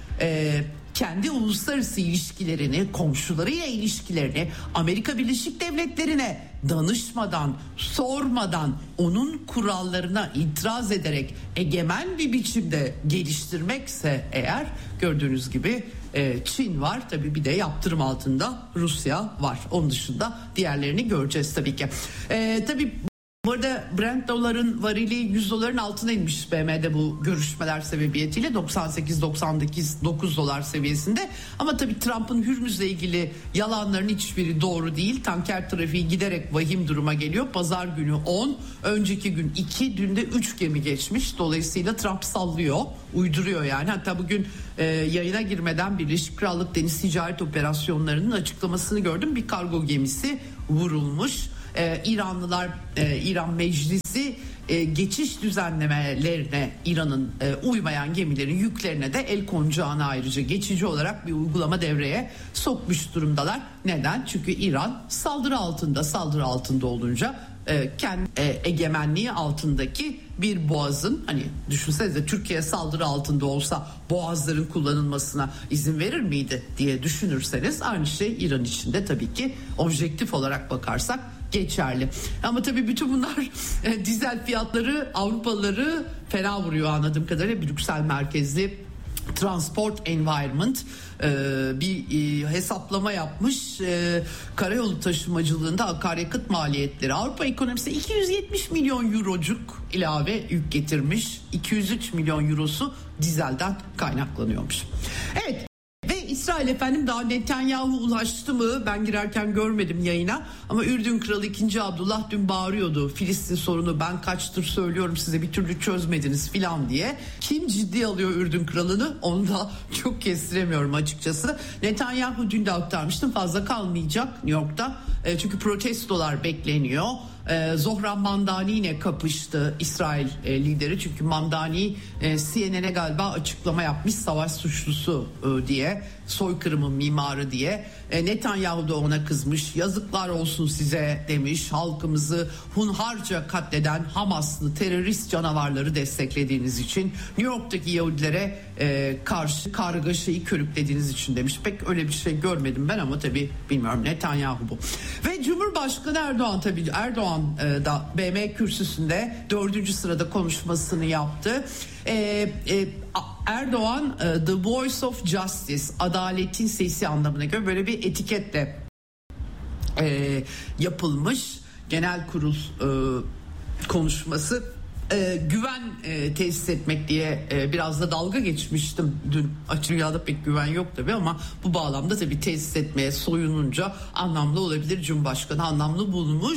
kendi uluslararası ilişkilerini, komşularıyla ilişkilerini Amerika Birleşik Devletleri'ne danışmadan, sormadan, onun kurallarına itiraz ederek egemen bir biçimde geliştirmekse eğer, gördüğünüz gibi Çin var, tabii bir de yaptırım altında Rusya var. Onun dışında diğerlerini göreceğiz tabii ki. Tabii bu arada Brent doların varili 100 doların altına inmiş BM'de bu görüşmeler sebebiyetiyle 98-99 dolar seviyesinde. Ama tabii Trump'ın Hürmüz'le ilgili yalanların hiçbiri doğru değil. Tanker trafiği giderek vahim duruma geliyor. Pazar günü 10, önceki gün 2, dün de 3 gemi geçmiş. Dolayısıyla Trump sallıyor, uyduruyor yani. Hatta bugün yayına girmeden Birleşik Krallık Deniz Ticaret Operasyonları'nın açıklamasını gördüm. Bir kargo gemisi vurulmuş. İranlılar, İran Meclisi geçiş düzenlemelerine İran'ın uymayan gemilerin yüklerine de el konacağını ayrıca geçici olarak bir uygulama devreye sokmuş durumdalar. Neden? Çünkü İran saldırı altında olunca kendi egemenliği altındaki bir boğazın, hani düşünsenize Türkiye saldırı altında olsa boğazların kullanılmasına izin verir miydi diye düşünürseniz aynı şey İran için de tabii ki objektif olarak bakarsak geçerli. Ama tabii bütün bunlar dizel fiyatları Avrupalıları fena vuruyor anladığım kadarıyla. Brüksel merkezli Transport Environment bir hesaplama yapmış. Karayolu taşımacılığında akaryakıt maliyetleri Avrupa ekonomisine 270 milyon eurocuk ilave yük getirmiş. 203 milyon eurosu dizelden kaynaklanıyormuş. Evet. İsrail efendim daha Netanyahu ulaştı mı? Ben girerken görmedim yayına. Ama Ürdün Kralı 2. Abdullah dün bağırıyordu. Filistin sorunu ben kaçtır söylüyorum size bir türlü çözmediniz filan diye. Kim ciddi alıyor Ürdün Kralı'nı? Onu da çok kestiremiyorum açıkçası. Netanyahu dün de aktarmıştım. Fazla kalmayacak New York'ta. Çünkü protestolar bekleniyor. Zohran Mamdani ile kapıştı İsrail lideri. Çünkü Mamdani CNN'e galiba açıklama yapmış savaş suçlusu diye, soykırımın mimarı diye. Netanyahu da ona kızmış, yazıklar olsun size demiş, halkımızı hunharca katleden Hamaslı terörist canavarları desteklediğiniz için, New York'taki Yahudilere karşı kargaşayı körüklediğiniz için demiş. Pek öyle bir şey görmedim ben ama tabii bilmiyorum, Netanyahu bu. Ve Cumhurbaşkanı Erdoğan da BM kürsüsünde 4. sırada konuşmasını yaptı. Erdoğan The Voice of Justice, adaletin sesi anlamına göre böyle bir etiketle yapılmış genel kurul konuşması. Güven tesis etmek diye biraz da dalga geçmiştim dün. Açık dünyada pek güven yok tabii ama bu bağlamda tabii tesis etmeye soyununca anlamlı olabilir. Cumhurbaşkanı anlamlı bulmuş.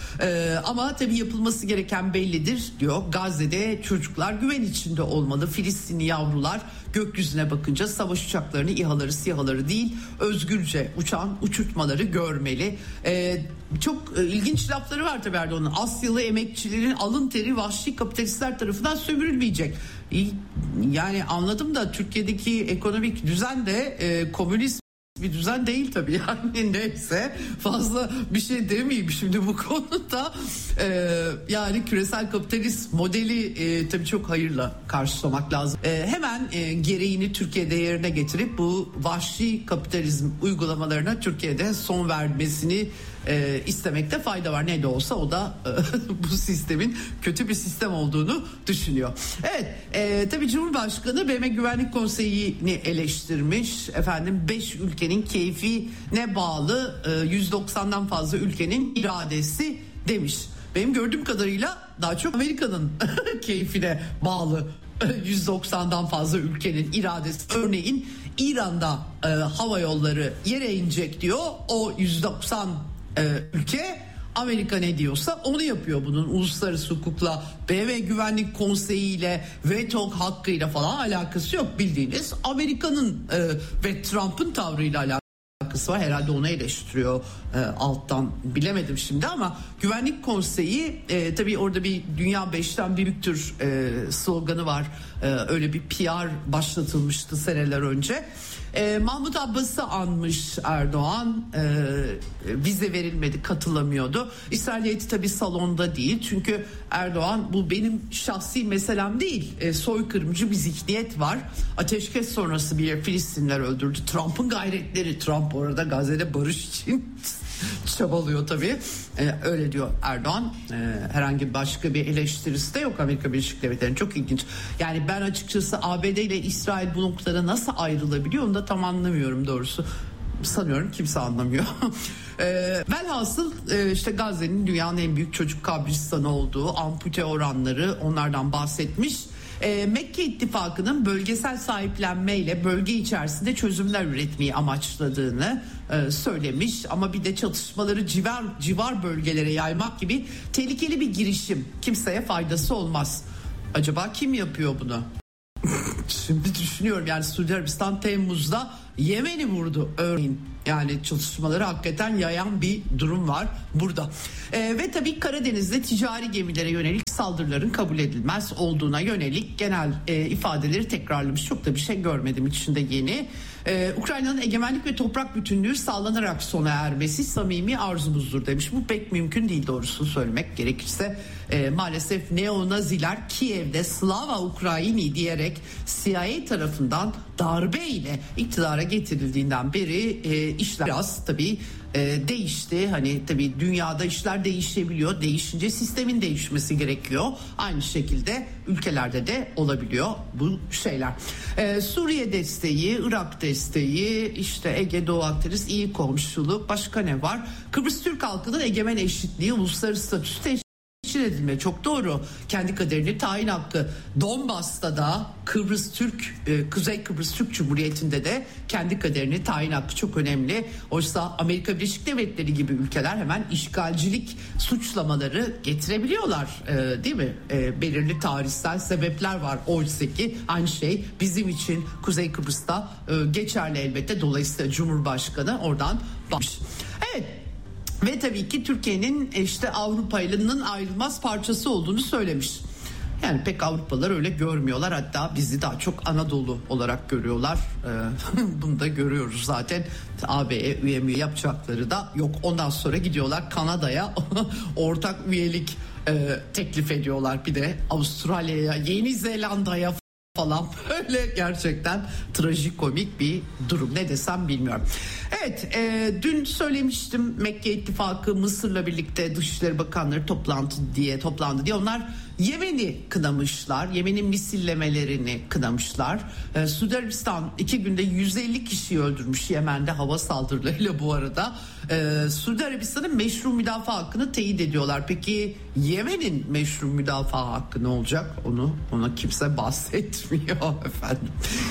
Ama tabii yapılması gereken bellidir diyor. Gazze'de çocuklar güven içinde olmalı. Filistinli yavrular gökyüzüne bakınca savaş uçaklarını, İHA'ları, SİHA'ları değil, özgürce uçan uçurtmaları görmeli. Çok ilginç lafları var tabii Erdoğan'ın. Asyalı emekçilerin alın teri vahşi kapitalistler tarafından sömürülmeyecek. Yani anladım da Türkiye'deki ekonomik düzen de komünist bir düzen değil tabii, yani neyse fazla bir şey demeyeyim şimdi bu konuda. Yani küresel kapitalist modeli tabii çok hayırla karşılamak lazım. Hemen gereğini Türkiye'de yerine getirip bu vahşi kapitalizm uygulamalarına Türkiye'de son vermesini istemekte fayda var. Ne de olsa o da bu sistemin kötü bir sistem olduğunu düşünüyor. Evet, tabii Cumhurbaşkanı BM Güvenlik Konseyi'ni eleştirmiş. Efendim 5 ülkenin keyfine bağlı, 190'dan fazla ülkenin iradesi demiş. Benim gördüğüm kadarıyla daha çok Amerika'nın keyfine bağlı 190'dan fazla ülkenin iradesi. Örneğin İran'da hava yolları yere inecek diyor. O 190 ülke, Amerika ne diyorsa onu yapıyor. Bunun uluslararası hukukla, BM Güvenlik Konseyi ile, veto hakkıyla falan alakası yok. Bildiğiniz Amerika'nın ve Trump'ın tavrıyla alakası var. Herhalde onu eleştiriyor alttan, bilemedim şimdi ama Güvenlik Konseyi tabii orada bir dünya 5'ten büyüktür sloganı var. Öyle bir PR başlatılmıştı seneler önce. Mahmut Abbas'ı anmış Erdoğan, vize verilmedi, katılamıyordu. İsrail heyeti tabii salonda değil, çünkü Erdoğan bu benim şahsi meselem değil, soykırımcı bir zihniyet var. Ateşkes sonrası bir Filistinler öldürdü. Trump'ın gayretleri, Trump orada Gazze'de barış için çabalıyor tabii. Öyle diyor Erdoğan. Herhangi başka bir eleştirisi de yok Amerika Birleşik Devletleri'nin. Çok ilginç. Yani ben açıkçası ABD ile İsrail bu noktada nasıl ayrılabiliyor onu da tam anlamıyorum doğrusu. Sanıyorum kimse anlamıyor. Velhasıl işte Gazze'nin dünyanın en büyük çocuk kabristanı olduğu, ampute oranları, onlardan bahsetmiş. Mekke İttifakı'nın bölgesel sahiplenmeyle bölge içerisinde çözümler üretmeyi amaçladığını söylemiş. Ama bir de çatışmaları civar bölgelere yaymak gibi tehlikeli bir girişim. Kimseye faydası olmaz. Acaba kim yapıyor bunu? Şimdi düşünüyorum, yani Suudi Arabistan Temmuz'da Yemen'i vurdu örneğin. Yani çatışmaları hakikaten yayan bir durum var burada. Ve tabii Karadeniz'de ticari gemilere yönelik saldırıların kabul edilmez olduğuna yönelik genel ifadeleri tekrarlamış. Çok da bir şey görmedim içinde yeni. Ukrayna'nın egemenlik ve toprak bütünlüğü sağlanarak sona ermesi samimi arzumuzdur demiş. Bu pek mümkün değil doğrusunu söylemek gerekirse. Maalesef neonaziler Kiev'de Slava Ukraini diyerek CIA tarafından darbeyle iktidara getirildiğinden beri işler biraz tabii değişti. Hani tabii dünyada işler değişebiliyor. Değişince sistemin değişmesi gerekiyor. Aynı şekilde ülkelerde de olabiliyor bu şeyler. Suriye desteği, Irak desteği, işte Ege Doğu Akdeniz, iyi komşuluk, başka ne var? Kıbrıs Türk halkının egemen eşitliği, uluslararası statüsü teşkil edilme, çok doğru. Kendi kaderini tayin hakkı. Donbas'ta da Kıbrıs Türk, Kuzey Kıbrıs Türk Cumhuriyeti'nde de kendi kaderini tayin hakkı çok önemli. Oysa Amerika Birleşik Devletleri gibi ülkeler hemen işgalcilik suçlamaları getirebiliyorlar, değil mi? Belirli tarihsel sebepler var. Oysa ki aynı şey bizim için Kuzey Kıbrıs'ta geçerli elbette. Dolayısıyla Cumhurbaşkanı oradan bakmış. Evet. Ve tabii ki Türkiye'nin işte Avrupa'nın ayrılmaz parçası olduğunu söylemiş. Yani pek Avrupalılar öyle görmüyorlar. Hatta bizi daha çok Anadolu olarak görüyorlar. Bunu da görüyoruz zaten. AB'ye üye yapacakları da yok. Ondan sonra gidiyorlar Kanada'ya ortak üyelik teklif ediyorlar. Bir de Avustralya'ya, Yeni Zelanda'ya falan, böyle gerçekten trajikomik bir durum, ne desem bilmiyorum. Evet, dün söylemiştim, Mekke İttifakı Mısır'la birlikte Dışişleri Bakanları toplandı diye onlar Yemen'i kınamışlar. Yemen'in misillemelerini kınamışlar. Suudi Arabistan 2 günde 150 kişiyi öldürmüş Yemen'de hava saldırılarıyla bu arada. Suudi Arabistan'ın meşru müdafaa hakkını teyit ediyorlar. Peki Yemen'in meşru müdafaa hakkı ne olacak? Ona kimse bahsetmiyor efendim.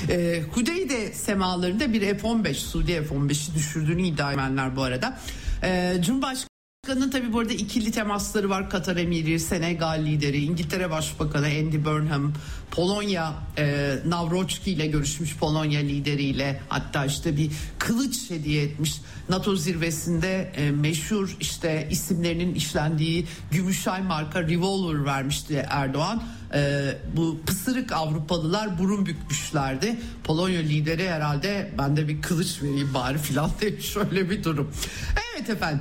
Hudeyde semalarında bir F-15, Suudi F-15'i düşürdüğünü iddia edenler bu arada. Cumhurbaşkanı'nın tabii bu arada ikili temasları var. Katar Emiri, Senegal lideri, İngiltere Başbakanı Andy Burnham, Polonya Nawrocki ile görüşmüş, Polonya lideriyle, hatta işte bir kılıç hediye etmiş. NATO zirvesinde meşhur işte isimlerinin işlendiği Gümüşay marka revolver vermişti Erdoğan. Bu pısırık Avrupalılar burun bükmüşlerdi. Polonya lideri herhalde ben de bir kılıç vereyim bari filan demiş, şöyle bir durum. Evet efendim.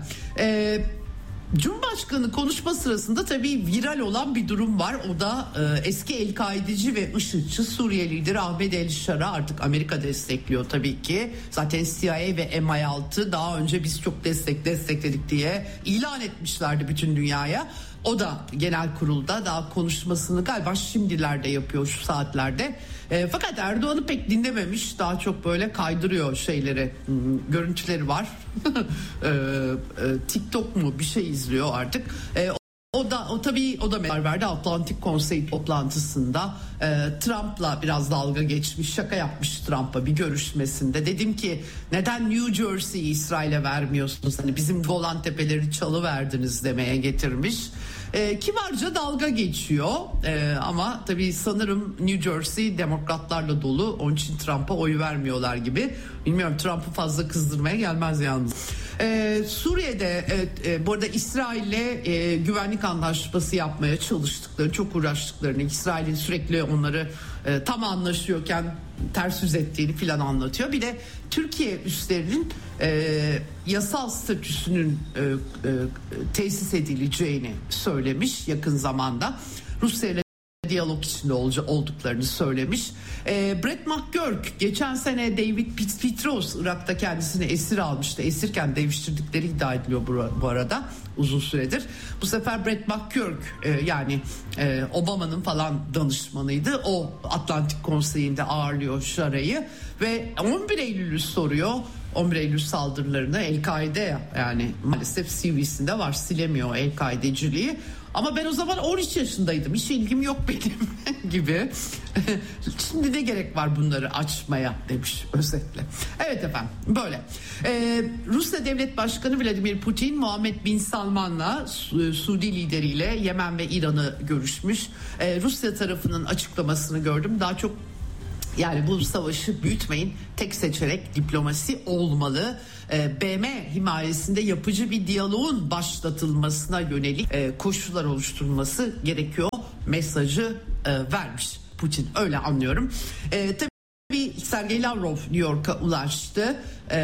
Cumhurbaşkanı konuşma sırasında tabii viral olan bir durum var. O da eski El-Kaideci ve IŞİD'ci Suriye lideri Ahmet El-Şar'a artık Amerika destekliyor tabii ki. Zaten CIA ve MI6 daha önce biz çok destekledik diye ilan etmişlerdi bütün dünyaya. O da genel kurulda daha konuşmasını galiba şimdilerde yapıyor, şu saatlerde. Fakat Erdoğan'ı pek dinlememiş. Daha çok böyle kaydırıyor şeyleri, görüntüleri var. TikTok mu bir şey izliyor artık. O da haber verdi Atlantik Konseyi toplantısında. Trump'la biraz dalga geçmiş, şaka yapmış Trump'a bir görüşmesinde. Dedim ki neden New Jersey'yi İsrail'e vermiyorsunuz? Hani bizim Golan Tepelerini çalıverdiniz demeye getirmiş. Kibarca dalga geçiyor. Ama tabii sanırım New Jersey demokratlarla dolu. Onun için Trump'a oy vermiyorlar gibi. Bilmiyorum, Trump'ı fazla kızdırmaya gelmez yalnız. Suriye'de bu arada İsrail'le güvenlik anlaşması yapmaya çalıştıklarını, çok uğraştıklarını, İsrail'in sürekli onları tam anlaşıyorken ters yüz ettiğini filan anlatıyor. Bir de Türkiye üslerinin yasal statüsünün tesis edileceğini söylemiş yakın zamanda. Rusya ile diyalog içinde olduklarını söylemiş. Brett McGurk geçen sene David Petraeus Irak'ta kendisini esir almıştı. Esirken deviştirdikleri iddia ediliyor bu arada uzun süredir. Bu sefer Brett McGurk yani Obama'nın falan danışmanıydı. O Atlantik Konseyi'nde ağırlıyor Şara'yı ve 11 Eylül'ü soruyor. 11 Eylül saldırılarını, El-Kaide yani maalesef CV'sinde var, silemiyor El-Kaideciliği. Ama ben o zaman 13 yaşındaydım, hiç ilgim yok benim gibi. Şimdi ne gerek var bunları açmaya demiş özetle. Evet efendim, böyle. Rusya Devlet Başkanı Vladimir Putin, Muhammed Bin Salman'la Suudi lideriyle Yemen ve İran'ı görüşmüş. Rusya tarafının açıklamasını gördüm. Daha çok yani bu savaşı büyütmeyin, tek seçenek diplomasi olmalı. BM himayesinde yapıcı bir diyaloğun başlatılmasına yönelik koşullar oluşturulması gerekiyor mesajı vermiş Putin, öyle anlıyorum. Tabii Sergey Lavrov New York'a ulaştı.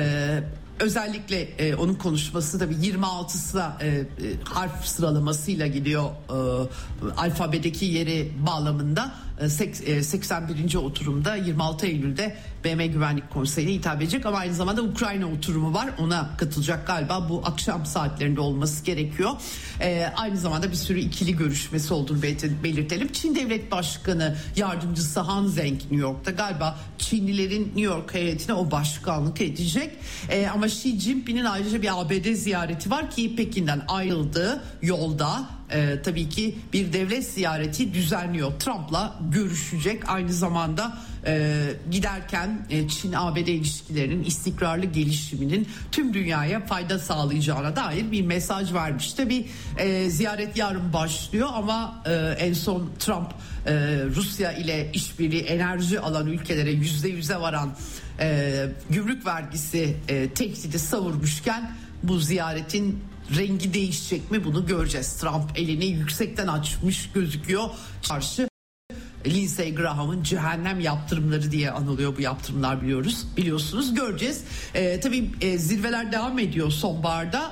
Özellikle onun konuşması tabii 26'sına harf sıralamasıyla gidiyor alfabedeki yeri bağlamında. 81. oturumda 26 Eylül'de BM Güvenlik Konseyi'ne hitap edecek ama aynı zamanda Ukrayna oturumu var, ona katılacak galiba, bu akşam saatlerinde olması gerekiyor. Aynı zamanda bir sürü ikili görüşmesi olduğunu belirtelim. Çin Devlet Başkanı Yardımcısı Han Zheng New York'ta, galiba Çinlilerin New York heyetine o başkanlık edecek. Ama Xi Jinping'in ayrıca bir ABD ziyareti var ki Pekin'den ayrıldığı yolda tabii ki bir devlet ziyareti düzenliyor. Trump'la görüşecek. Aynı zamanda giderken Çin-ABD ilişkilerinin istikrarlı gelişiminin tüm dünyaya fayda sağlayacağına dair bir mesaj vermiş. Tabii ziyaret yarın başlıyor ama en son Trump Rusya ile işbirliği enerji alan ülkelere %100'e varan gümrük vergisi tehdidi savurmuşken bu ziyaretin rengi değişecek mi, bunu göreceğiz. Trump elini yüksekten açmış gözüküyor. Karşı Lindsey Graham'ın cehennem yaptırımları diye anılıyor bu yaptırımlar, biliyorsunuz, göreceğiz. Tabii zirveler devam ediyor sonbaharda.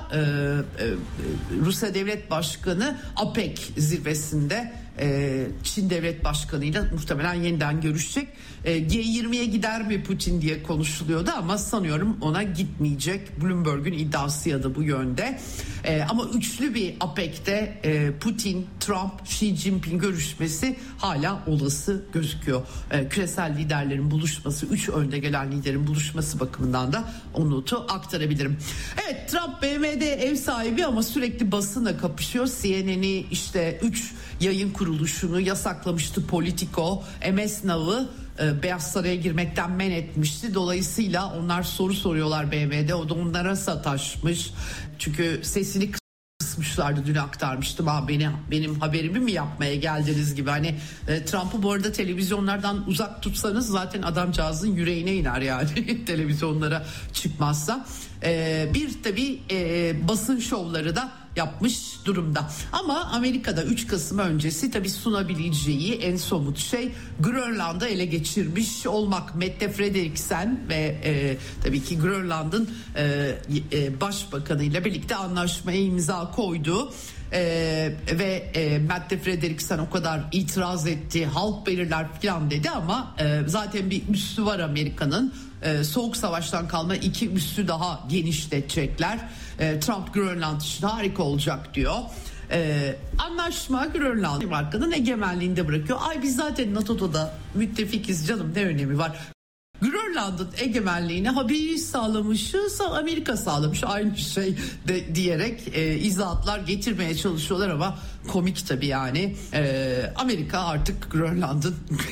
Rusya Devlet Başkanı APEC zirvesinde Çin Devlet Başkanı ile muhtemelen yeniden görüşecek. G20'ye gider mi Putin diye konuşuluyordu ama sanıyorum ona gitmeyecek. Bloomberg'un iddiası ya da bu yönde. Ama üçlü bir APEC'te Putin, Trump, Xi Jinping görüşmesi hala olası gözüküyor. Küresel liderlerin buluşması, 3 önde gelen liderin buluşması bakımından da o notu aktarabilirim. Evet, Trump BM'de ev sahibi ama sürekli basınla kapışıyor. CNN'i, işte 3 yayın kuruluşunu yasaklamıştı Politico. MS Now'ı Beyaz Saray'a girmekten men etmişti. Dolayısıyla onlar soru soruyorlar BM'de. O da onlara sataşmış. Çünkü sesini kısmışlardı, dün aktarmıştım. Benim haberimi mi yapmaya geldiniz gibi. Hani Trump'ı bu arada televizyonlardan uzak tutsanız zaten adamcağızın yüreğine iner yani televizyonlara çıkmazsa. Bir tabii basın şovları da yapmış durumda. Ama Amerika'da 3 Kasım öncesi tabii sunabileceği en somut şey Grönland'ı ele geçirmiş olmak. Mette Frederiksen ve tabii ki Grönland'ın başbakanı ile birlikte anlaşmaya imza koydu. Ve Mette Frederiksen o kadar itiraz etti, halk belirler falan dedi ama zaten bir üssü var Amerika'nın. Soğuk Savaş'tan kalma 2 üssü daha genişletecekler. Trump Grönland için harika olacak diyor. Anlaşma Grönland markanın egemenliğinde bırakıyor. Biz zaten NATO'da da müttefikiz canım, ne önemi var? Grönland'ın egemenliğini biz sağlamışız, Amerika sağlamış, aynı şey de diyerek izahatlar getirmeye çalışıyorlar ama komik tabii yani. Amerika artık Grönland'ın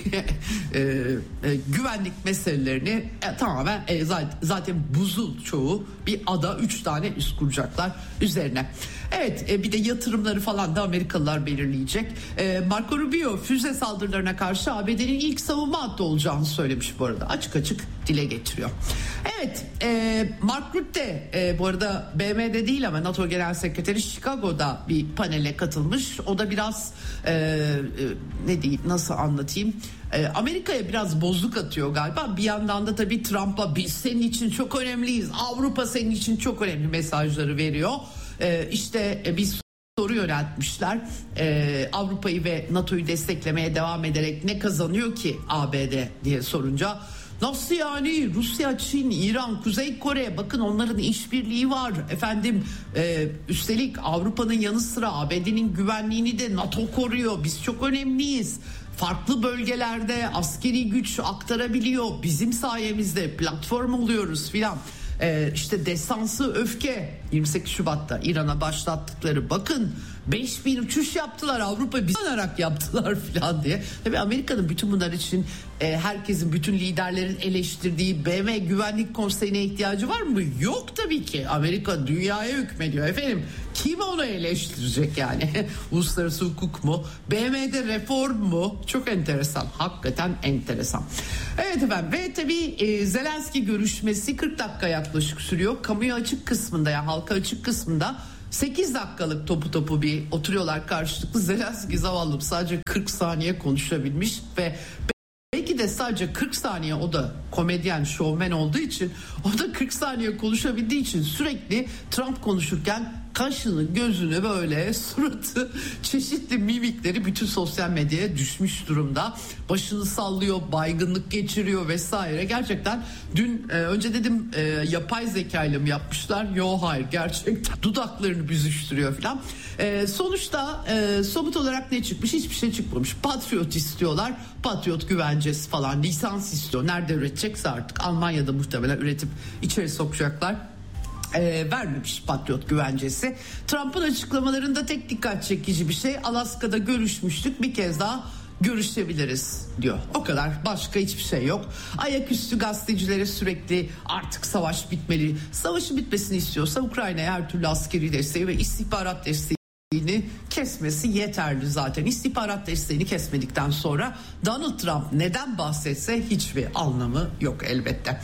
güvenlik meselelerini tamamen zaten buzul çoğu bir ada, 3 tane üs kuracaklar üzerine. Evet, bir de yatırımları falan da Amerikalılar belirleyecek. Marco Rubio füze saldırılarına karşı ABD'nin ilk savunma hattı olacağını söylemiş bu arada. Açık dile getiriyor. Evet, Mark Rutte bu arada BM'de değil ama NATO Genel Sekreteri Chicago'da bir panele katılmış. O da biraz nasıl anlatayım? Amerika'ya biraz bozuk atıyor galiba. Bir yandan da tabii Trump'a biz senin için çok önemliyiz, Avrupa senin için çok önemli mesajları veriyor. Biz soru yöneltmişler. Avrupa'yı ve NATO'yu desteklemeye devam ederek ne kazanıyor ki ABD diye sorunca, nasıl yani Rusya, Çin, İran, Kuzey Kore, bakın onların işbirliği var efendim, üstelik Avrupa'nın yanı sıra ABD'nin güvenliğini de NATO koruyor, biz çok önemliyiz, farklı bölgelerde askeri güç aktarabiliyor, bizim sayemizde platform oluyoruz filan. Destansı öfke 28 Şubat'ta İran'a başlattıkları, bakın 5000 uçuş yaptılar, Avrupa biz sanarak yaptılar falan diye. Tabii Amerika'nın bütün bunlar için herkesin, bütün liderlerin eleştirdiği BM Güvenlik Konseyi'ne ihtiyacı var mı? Yok tabii ki. Amerika dünyaya hükmediyor efendim. Kim onu eleştirecek yani? Uluslararası hukuk mu? BM'de reform mu? Çok enteresan. Hakikaten enteresan. Evet efendim, ve tabii Zelenski görüşmesi 40 dakika yaklaşık sürüyor. Kamuya açık kısmında, yani halka açık kısmında 8 dakikalık topu bir oturuyorlar karşılıklı. Zelenski zavallım sadece 40 saniye konuşabilmiş ve belki de sadece 40 saniye, o da komedyen, şovmen olduğu için, o da 40 saniye konuşabildiği için sürekli Trump konuşurken kaşını gözünü böyle suratı çeşitli mimikleri bütün sosyal medyaya düşmüş durumda. Başını sallıyor, baygınlık geçiriyor vesaire. Gerçekten dün önce dedim yapay zekayla mı yapmışlar? Yo hayır, gerçekten dudaklarını büzüştürüyor falan. Sonuçta somut olarak ne çıkmış? Hiçbir şey çıkmamış. Patriot istiyorlar. Patriot güvencesi falan, lisans istiyor. Nerede üretecekse artık Almanya'da muhtemelen üretip içeri sokacaklar. Vermemiş Patriot güvencesi. Trump'ın açıklamalarında tek dikkat çekici bir şey, Alaska'da görüşmüştük, bir kez daha görüşebiliriz diyor. O kadar, başka hiçbir şey yok. Ayaküstü gazetecilere sürekli artık savaş bitmeli, savaşın bitmesini istiyorsa Ukrayna'ya her türlü askeri desteği ve istihbarat desteği kesmesi yeterli zaten. İstihbarat desteğini kesmedikten sonra Donald Trump neden bahsetse hiçbir anlamı yok elbette.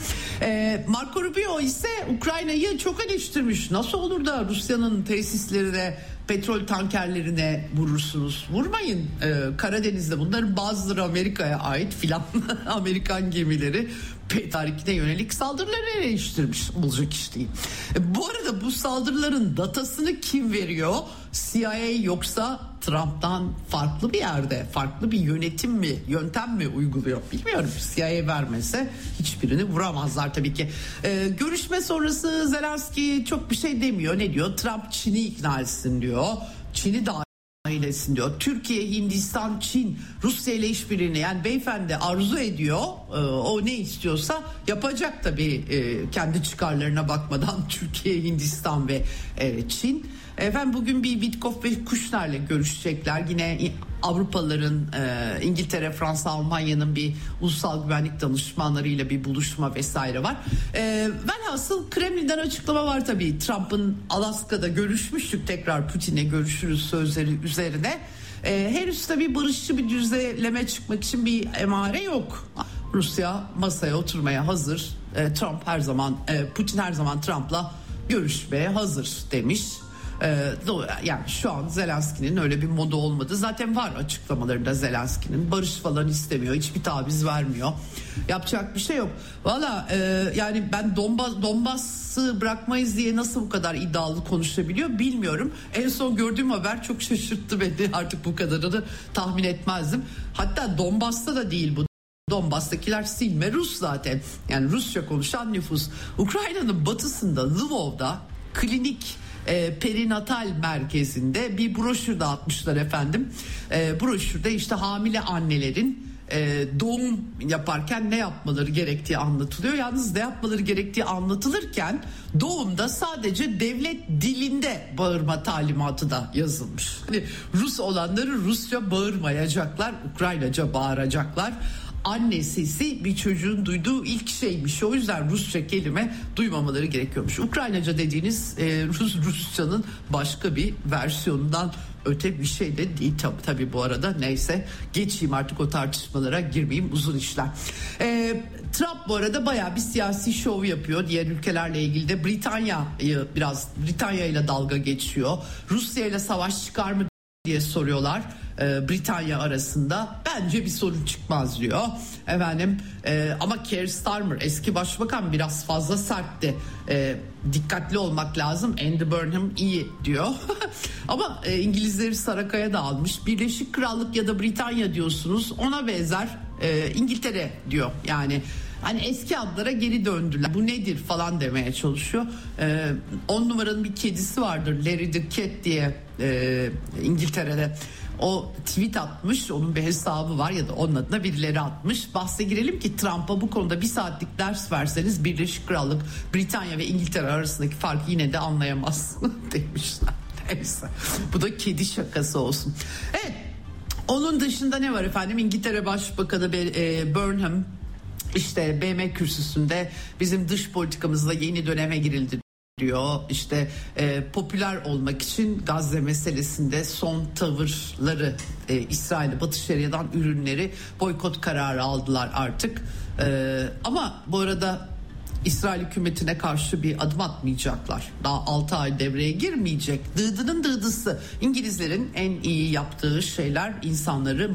Marco Rubio ise Ukrayna'yı çok eleştirmiş. Nasıl olur da Rusya'nın tesislerine, petrol tankerlerine vurursunuz? Vurmayın. Karadeniz'de bunların bazıları Amerika'ya ait filan Amerikan gemileri tarihine yönelik saldırıları eleştirmiş. Olacak iş değil. Bu arada bu saldırıların datasını kim veriyor? CIA yoksa Trump'tan farklı bir yerde, farklı bir yönetim mi, yöntem mi uyguluyor bilmiyorum. CIA vermese hiçbirini vuramazlar tabii ki. Görüşme sonrası Zelenski çok bir şey demiyor. Ne diyor? Trump Çin'i ikna etsin diyor. Çin'i dahil etsin diyor. Türkiye, Hindistan, Çin, Rusya ile işbirliğini, yani beyefendi arzu ediyor. O ne istiyorsa yapacak tabii, kendi çıkarlarına bakmadan Türkiye, Hindistan ve Çin. Efendim bugün bir Witkoff ve Kushner'le görüşecekler. Yine Avrupalıların, İngiltere, Fransa, Almanya'nın bir ulusal güvenlik danışmanlarıyla bir buluşma vesaire var. Velhasıl Kremlin'den açıklama var tabii. Trump'ın Alaska'da görüşmüştük, tekrar Putin'le görüşürüz sözleri üzerine. Henüz tabii barışçı bir düzenleme çıkmak için bir emare yok. Rusya masaya oturmaya hazır. Trump her zaman, Putin her zaman Trump'la görüşmeye hazır demiş. Yani şu an Zelenski'nin öyle bir modu olmadı. Zaten var açıklamalarında Zelenski'nin. Barış falan istemiyor. Hiçbir taviz vermiyor. Yapacak bir şey yok. Valla yani ben Donbas'ı bırakmayız diye nasıl bu kadar iddialı konuşabiliyor bilmiyorum. En son gördüğüm haber çok şaşırttı beni. Artık bu kadarını tahmin etmezdim. Hatta Donbas'ta da değil bu. Donbas'takiler silme Rus zaten. Yani Rusça konuşan nüfus. Ukrayna'nın batısında Lvov'da klinik perinatal merkezinde bir broşür dağıtmışlar efendim. Broşürde işte hamile annelerin doğum yaparken ne yapmaları gerektiği anlatılıyor. Yalnız ne yapmaları gerektiği anlatılırken doğumda sadece devlet dilinde bağırma talimatı da yazılmış. Hani Rus olanları Rusça bağırmayacaklar, Ukraynaca bağıracaklar. Anne sesi bir çocuğun duyduğu ilk şeymiş. O yüzden Rusça kelime duymamaları gerekiyormuş. Ukraynaca dediğiniz Rusçanın başka bir versiyonundan öte bir şey de değil tabii bu arada. Neyse, geçeyim artık, o tartışmalara girmeyeyim, uzun işler. Trump bu arada bayağı bir siyasi şov yapıyor diğer ülkelerle ilgili de. Britanya ile dalga geçiyor. Rusya ile savaş çıkar mı diye soruyorlar. Britanya arasında bence bir sorun çıkmaz diyor efendim. Ama Keir Starmer, eski başbakan, biraz fazla sertti. Dikkatli olmak lazım. Andy Burnham iyi diyor. Ama İngilizleri Sarakaya da almış. Birleşik Krallık ya da Britanya diyorsunuz, ona benzer İngiltere diyor. Yani hani eski adlara geri döndüler. Bu nedir falan demeye çalışıyor. 10 numaranın bir kedisi vardır, Larry the Cat diye, İngiltere'de. O tweet atmış, onun bir hesabı var ya da onun adına birileri atmış. Bahse girelim ki Trump'a bu konuda bir saatlik ders verseniz Birleşik Krallık, Britanya ve İngiltere arasındaki farkı yine de anlayamazsın demişler. Neyse, bu da kedi şakası olsun. Evet, onun dışında ne var efendim? İngiltere Başbakanı Burnham işte BM kürsüsünde bizim dış politikamızla yeni döneme girildi diyor. İşte popüler olmak için Gazze meselesinde son tavırları, İsrail'e, Batı Şeria'dan ürünleri boykot kararı aldılar artık. Ama bu arada İsrail hükümetine karşı bir adım atmayacaklar. Daha 6 ay devreye girmeyecek. Dıdının dıdısı. İngilizlerin en iyi yaptığı şeyler insanları